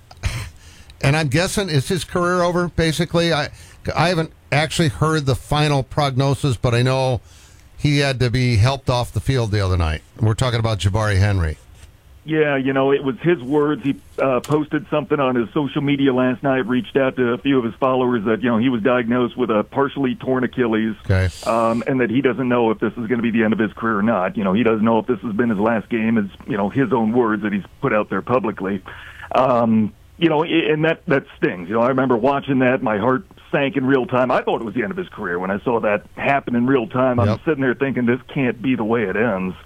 S26: and I'm guessing is his career over. Basically, I I haven't actually heard the final prognosis, but I know he had to be helped off the field the other night. We're talking about Jabari Henry.
S1: Yeah, you know, it was his words. He uh, posted something on his social media last night, reached out to a few of his followers that, you know, he was diagnosed with a partially torn Achilles,
S26: okay.
S1: um, and that he doesn't know if this is going to be the end of his career or not. You know, he doesn't know if this has been his last game, is, you know, his own words that he's put out there publicly. Um, you know, and that, that stings. You know, I remember watching that. My heart sank in real time. I thought it was the end of his career when I saw that happen in real time. I'm
S26: yep.
S1: sitting there thinking, this can't be the way it ends.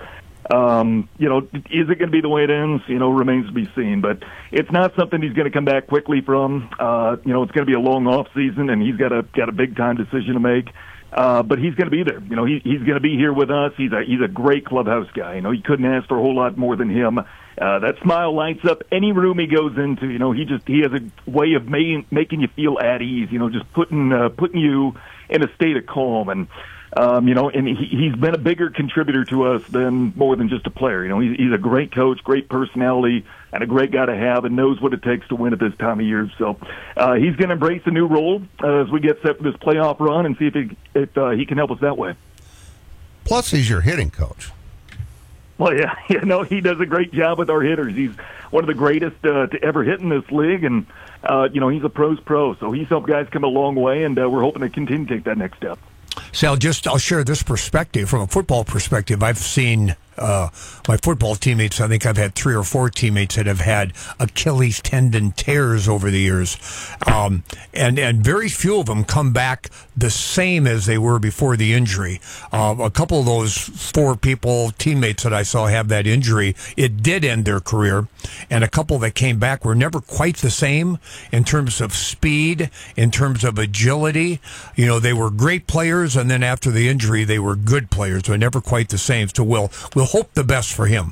S1: Um, you know, is it going to be the way it ends? You know, remains to be seen. But it's not something he's going to come back quickly from. Uh, you know, it's going to be a long off season, and he's got a got a big time decision to make. Uh, but he's going to be there. You know, he, he's going to be here with us. He's a he's a great clubhouse guy. You know, you couldn't ask for a whole lot more than him. Uh, that smile lights up any room he goes into. You know, he just he has a way of making making you feel at ease. You know, just putting uh, putting you in a state of calm. And Um, you know, and he, he's been a bigger contributor to us than more than just a player. You know, he's, he's a great coach, great personality, and a great guy to have, and knows what it takes to win at this time of year. So uh, he's going to embrace a new role uh, as we get set for this playoff run and see if he, if uh, he can help us that way.
S26: Plus, he's your hitting coach.
S1: Well, yeah, you know, he does a great job with our hitters. He's one of the greatest uh, to ever hit in this league, and, uh, you know, he's a pro's pro. So he's helped guys come a long way, and uh, we're hoping to continue to take that next step.
S27: See, I'll just I'll share this perspective from a football perspective. I've seen uh, my football teammates. I think I've had three or four teammates that have had Achilles tendon tears over the years, um, and and very few of them come back the same as they were before the injury. Uh, a couple of those four people teammates that I saw have that injury, it did end their career, and a couple that came back were never quite the same in terms of speed, in terms of agility. You know, they were great players, and then after the injury, they were good players, but never quite the same. So we'll we'll hope the best for him.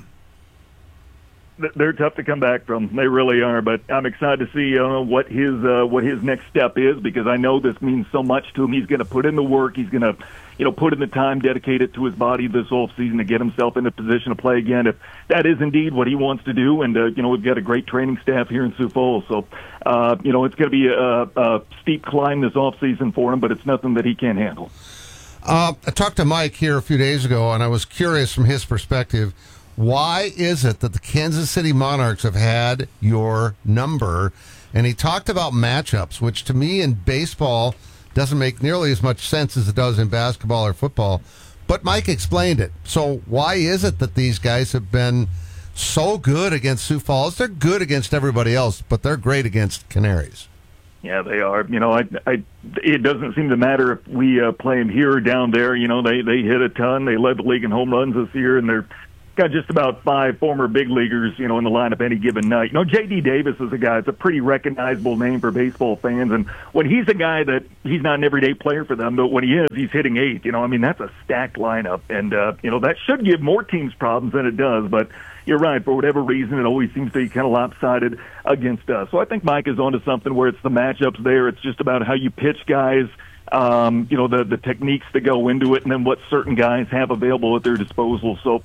S1: They're tough to come back from. They really are. But I'm excited to see uh, what his uh, what his next step is, because I know this means so much to him. He's going to put in the work. He's going to, you know, put in the time, dedicate it to his body this offseason to get himself in a position to play again. If that is indeed what he wants to do, and uh, you know, we've got a great training staff here in Sioux Falls, so uh, you know, it's going to be a, a steep climb this offseason for him, but it's nothing that he can't handle.
S26: Uh, I talked to Mike here a few days ago, and I was curious from his perspective. Why is it that the Kansas City Monarchs have had your number? And he talked about matchups, which to me in baseball doesn't make nearly as much sense as it does in basketball or football. But Mike explained it. So why is it that these guys have been so good against Sioux Falls? They're good against everybody else, but they're great against Canaries.
S1: Yeah, they are. You know, I, I, it doesn't seem to matter if we uh, play them here or down there. You know, they, they hit a ton. They led the league in home runs this year, and they're got just about five former big leaguers, you know, in the lineup any given night. You know, J D. Davis is a guy, it's a pretty recognizable name for baseball fans. And when he's a guy that he's not an everyday player for them, but when he is, he's hitting eighth. You know, I mean, that's a stacked lineup. And, uh, you know, that should give more teams problems than it does. But you're right. For whatever reason, it always seems to be kind of lopsided against us. So I think Mike is onto something where it's the matchups there. It's just about how you pitch guys, um, you know, the, the techniques that go into it, and then what certain guys have available at their disposal. So,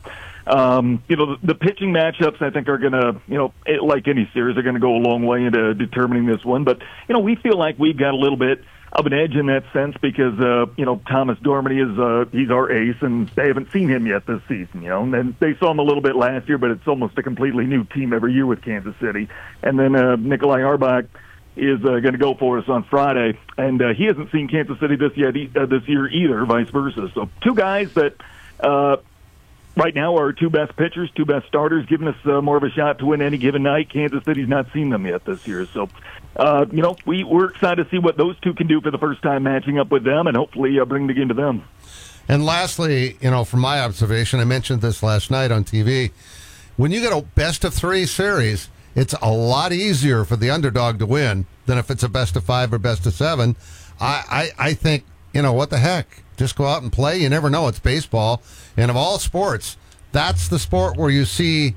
S1: Um, you know, the, the pitching matchups, I think, are going to, you know, it, like any series, are going to go a long way into determining this one. But, you know, we feel like we've got a little bit of an edge in that sense because, uh, you know, Thomas Dormady is, uh, he's our ace, and they haven't seen him yet this season, you know. And then they saw him a little bit last year, but it's almost a completely new team every year with Kansas City. And then uh, Nikolai Arbach is uh, going to go for us on Friday, and uh, he hasn't seen Kansas City this yet uh, this year either, vice versa. So two guys that uh, right now are our two best pitchers, two best starters, giving us uh, more of a shot to win any given night. Kansas City's not seen them yet this year. So, uh, you know, we, we're excited to see what those two can do for the first time matching up with them, and hopefully uh, bring the game to them.
S26: And lastly, you know, from my observation, I mentioned this last night on T V, when you get a best of three series, it's a lot easier for the underdog to win than if it's a best of five or best of seven. I, I, I think, you know, what the heck? Just go out and play. You never know. It's baseball. And of all sports, that's the sport where you see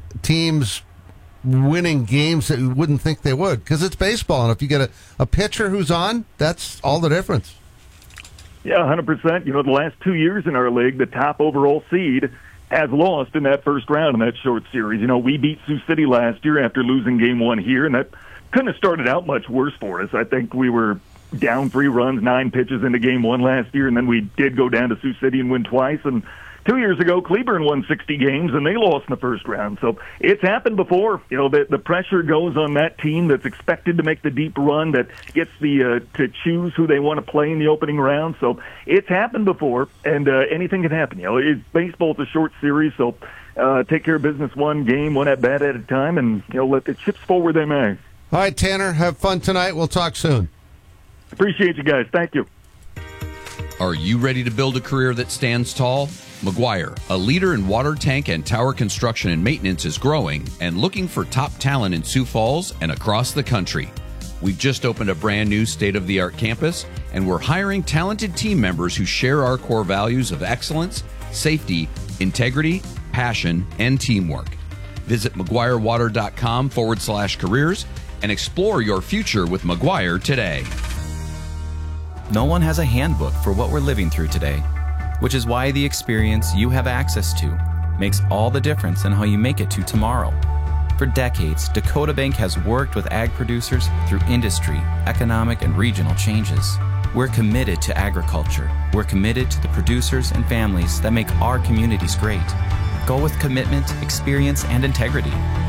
S26: teams winning games that you wouldn't think they would, because it's baseball. And if you get a, a pitcher who's on, that's all the difference.
S1: Yeah, one hundred percent. You know, the last two years in our league, the top overall seed has lost in that first round in that short series. You know, we beat Sioux City last year after losing game one here, and that couldn't have started out much worse for us. I think we were down three runs, nine pitches into game one last year, and then we did go down to Sioux City and win twice. And two years ago, Cleburne won sixty games, and they lost in the first round. So it's happened before. You know, the, the pressure goes on that team that's expected to make the deep run, that gets the uh, to choose who they want to play in the opening round. So it's happened before, and uh, anything can happen. You know, it's baseball. It's a short series, so uh, take care of business one game, one at bat at a time, and you know, let the chips fall where they may.
S26: All right, Tanner, have fun tonight. We'll talk soon.
S1: Appreciate you guys. Thank you.
S4: Are you ready to build a career that stands tall? McGuire, a leader in water tank and tower construction and maintenance, is growing and looking for top talent in Sioux Falls and across the country. We've just opened a brand new state-of-the-art campus, and we're hiring talented team members who share our core values of excellence, safety, integrity, passion, and teamwork. Visit McGuireWater.com forward slash careers and explore your future with McGuire today.
S10: No one has a handbook for what we're living through today, which is why the experience you have access to makes all the difference in how you make it to tomorrow. For decades, Dakota Bank has worked with ag producers through industry, economic, and regional changes. We're committed to agriculture. We're committed to the producers and families that make our communities great. Go with commitment, experience, and integrity.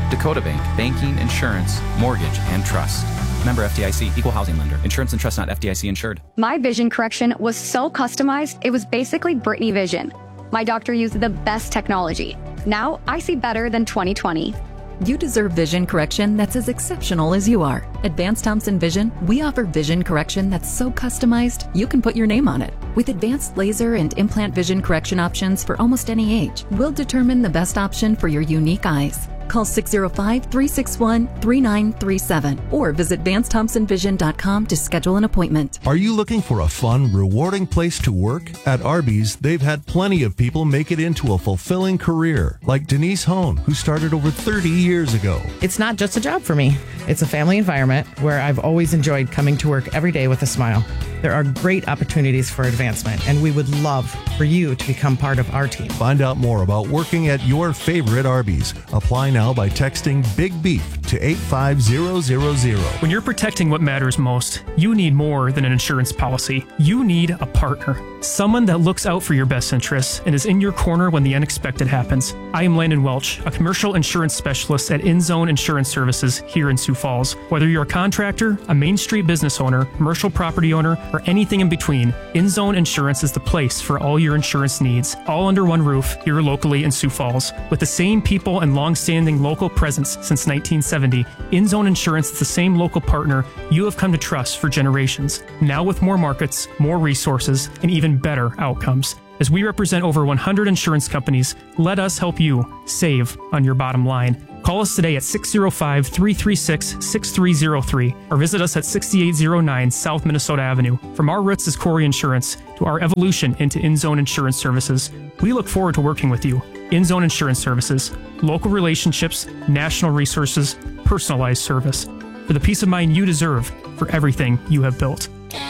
S10: Dakota Bank, banking, insurance, mortgage, and trust. Member F D I C, equal housing lender. Insurance and trust not F D I C insured.
S11: My vision correction was so customized, it was basically Britney Vision. My doctor used the best technology. Now I see better than twenty twenty.
S13: You deserve vision correction that's as exceptional as you are. Advanced Thompson Vision, we offer vision correction that's so customized, you can put your name on it. With advanced laser and implant vision correction options for almost any age, we'll determine the best option for your unique eyes. Call six oh five, three six one, three nine three seven or visit Vance Thompson Vision dot com to schedule an appointment.
S14: Are you looking for a fun, rewarding place to work? At Arby's, they've had plenty of people make it into a fulfilling career, like Denise Hone, who started over thirty years ago.
S15: It's not just a job for me. It's a family environment where I've always enjoyed coming to work every day with a smile. There are great opportunities for advancement, and we would love for you to become part of our team.
S14: Find out more about working at your favorite Arby's. Apply now by texting Big Beef to eight five zero zero zero.
S16: When you're protecting what matters most, you need more than an insurance policy. You need a partner. Someone that looks out for your best interests and is in your corner when the unexpected happens. I am Landon Welch, a commercial insurance specialist at InZone Insurance Services here in Sioux Falls. Whether you're a contractor, a Main Street business owner, commercial property owner, or anything in between, InZone Insurance is the place for all your insurance needs, all under one roof here locally in Sioux Falls. With the same people and long-standing local presence since nineteen seventy, InZone Insurance is the same local partner you have come to trust for generations. Now with more markets, more resources, and even better outcomes. As we represent over one hundred insurance companies, let us help you save on your bottom line. Call us today at six oh five, three three six, six three oh three or visit us at sixty-eight oh nine South Minnesota Avenue. From our roots as Corey Insurance to our evolution into InZone Insurance Services, we look forward to working with you. InZone Insurance Services, local relationships, national resources, personalized service. For the peace of mind you deserve for everything you have built.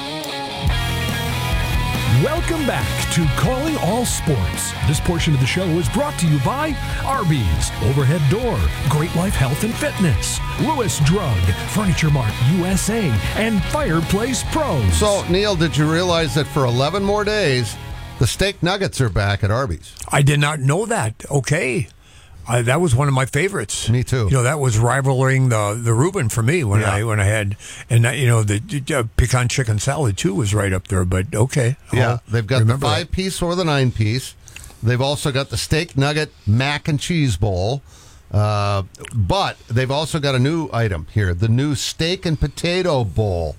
S23: Welcome back to Calling All Sports. This portion of the show is brought to you by Arby's, Overhead Door, Great Life Health and Fitness, Lewis Drug, Furniture Mart U S A, and Fireplace Pros.
S26: So, Neil, did you realize that for eleven more days, the steak nuggets are back at Arby's?
S27: I did not know that. Okay. I, that was one of my favorites.
S26: Me too.
S27: You know, that was rivaling the the Reuben for me when yeah. I when I had, and that, you know, the uh, pecan chicken salad too was right up there. But okay,
S26: yeah,
S27: I'll
S26: they've got the five that. piece or the nine piece. They've also got the steak nugget mac and cheese bowl, uh, but they've also got a new item here: the new steak and potato bowl.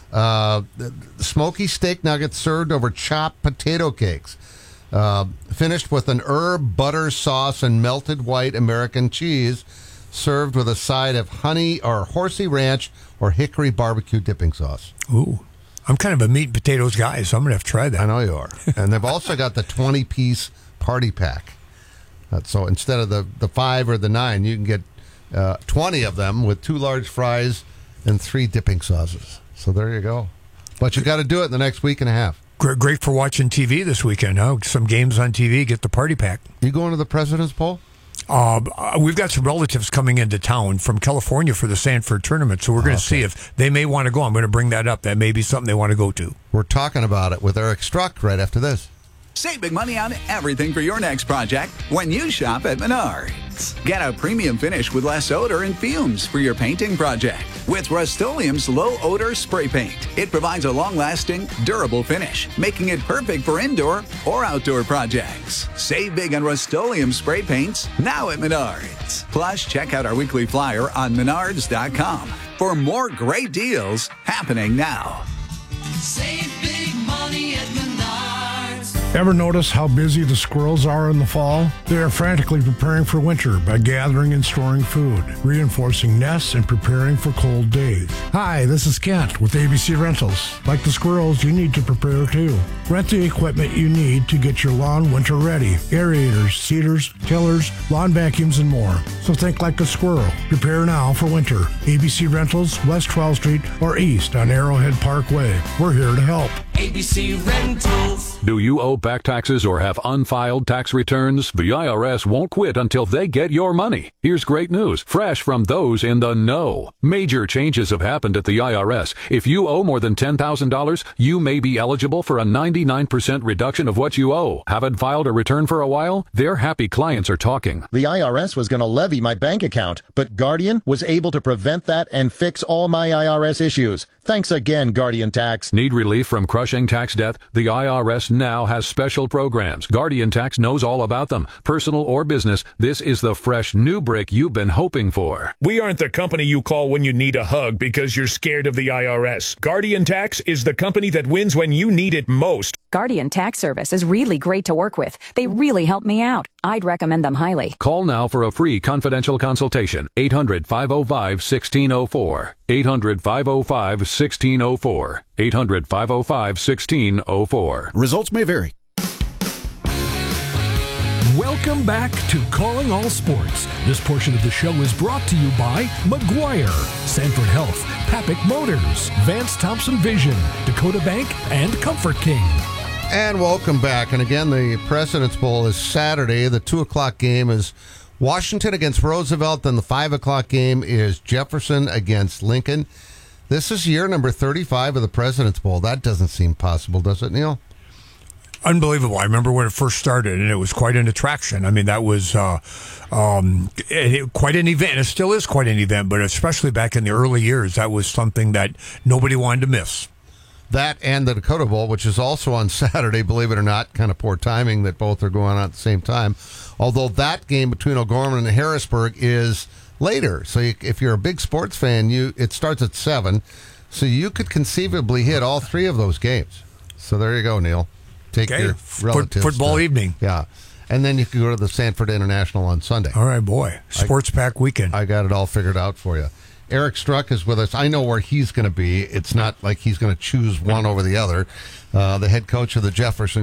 S26: Uh, the smoky steak nuggets served over chopped potato cakes. Uh, finished with an herb, butter, sauce, and melted white American cheese, served with a side of honey or horsey ranch or hickory barbecue dipping sauce.
S27: Ooh, I'm kind of a meat and potatoes guy, so I'm going to have to try that.
S26: I know you are. And they've also got the twenty-piece party pack. Uh, so instead of the, the five or the nine, you can get uh, twenty of them with two large fries and three dipping sauces. So there you go. But you got to do it in the next week and a half.
S27: Great for watching T V this weekend, huh? Some games on T V, get the party pack.
S26: You going to the President's Bowl?
S27: Uh, we've got some relatives coming into town from California for the Sanford tournament, so we're going to okay. see if they may want to go. I'm going to bring that up. That may be something they want to go to.
S26: We're talking about it with Eric Struck right after this.
S17: Save big money on everything for your next project when you shop at Menards. Get a premium finish with less odor and fumes for your painting project with Rust-Oleum's low odor spray paint. It provides a long-lasting, durable finish, making it perfect for indoor or outdoor projects. Save big on Rust-Oleum spray paints now at Menards. Plus, check out our weekly flyer on menards dot com for more great deals happening now.
S18: Save big money at Menards.
S2: Ever notice how busy the squirrels are in the fall? They are frantically preparing for winter by gathering and storing food, reinforcing nests, and preparing for cold days. Hi, this is Kent with A B C Rentals. Like the squirrels, you need to prepare too. Rent the equipment you need to get your lawn winter ready. Aerators, seeders, tillers, lawn vacuums, and more. So think like a squirrel. Prepare now for winter. A B C Rentals, West twelfth Street or east on Arrowhead Parkway. We're here to help.
S18: A B C Rentals.
S3: Do you owe back taxes or have unfiled tax returns? The I R S won't quit until they get your money. Here's great news, fresh from those in the know. Major changes have happened at the I R S. If you owe more than ten thousand dollars, you may be eligible for a ninety-nine percent reduction of what you owe. Haven't filed a return for a while? Their happy clients are talking.
S5: The I R S was going to levy my bank account, but Guardian was able to prevent that and fix all my I R S issues. Thanks again, Guardian Tax.
S3: Need relief from crushing tax debt? The I R S now has special programs. Guardian Tax knows all about them. Personal or business, this is the fresh new brick you've been hoping for.
S19: We aren't the company you call when you need a hug because you're scared of the I R S. Guardian Tax is the company that wins when you need it most.
S20: Guardian Tax Service is really great to work with. They really helped me out. I'd recommend them highly.
S3: Call now for a free confidential consultation. eight hundred, five oh five, one six oh four. eight hundred, five oh five, one six oh four. eight hundred, five oh five, one six oh four.
S21: Results may vary.
S23: Welcome back to Calling All Sports. This portion of the show is brought to you by McGuire, Sanford Health, Papik Motors, Vance Thompson Vision, Dakota Bank, and Comfort King.
S26: And welcome back. And again, the President's Bowl is Saturday. The two o'clock game is Washington against Roosevelt. Then the five o'clock game is Jefferson against Lincoln. This is year number thirty-five of the President's Bowl. That doesn't seem possible, does it, Neil?
S27: Unbelievable. I remember when it first started, and it was quite an attraction. I mean, that was uh, um, it, quite an event. It still is quite an event, but especially back in the early years, that was something that nobody wanted to miss.
S26: That and the Dakota Bowl, which is also on Saturday, believe it or not, kind of poor timing that both are going on at the same time. Although that game between O'Gorman and Harrisburg is later. So you, if you're a big sports fan, you it starts at seven. So you could conceivably hit all three of those games. So there you go, Neil. Take
S27: okay.
S26: your relatives.
S27: Football
S26: to,
S27: evening.
S26: Yeah. And then you can go to the Sanford International on Sunday.
S27: All right, boy. Sports I, pack weekend.
S26: I got it all figured out for you. Eric Struck is with us. I know where he's going to be. It's not like he's going to choose one over the other. Uh, the head coach of the Jefferson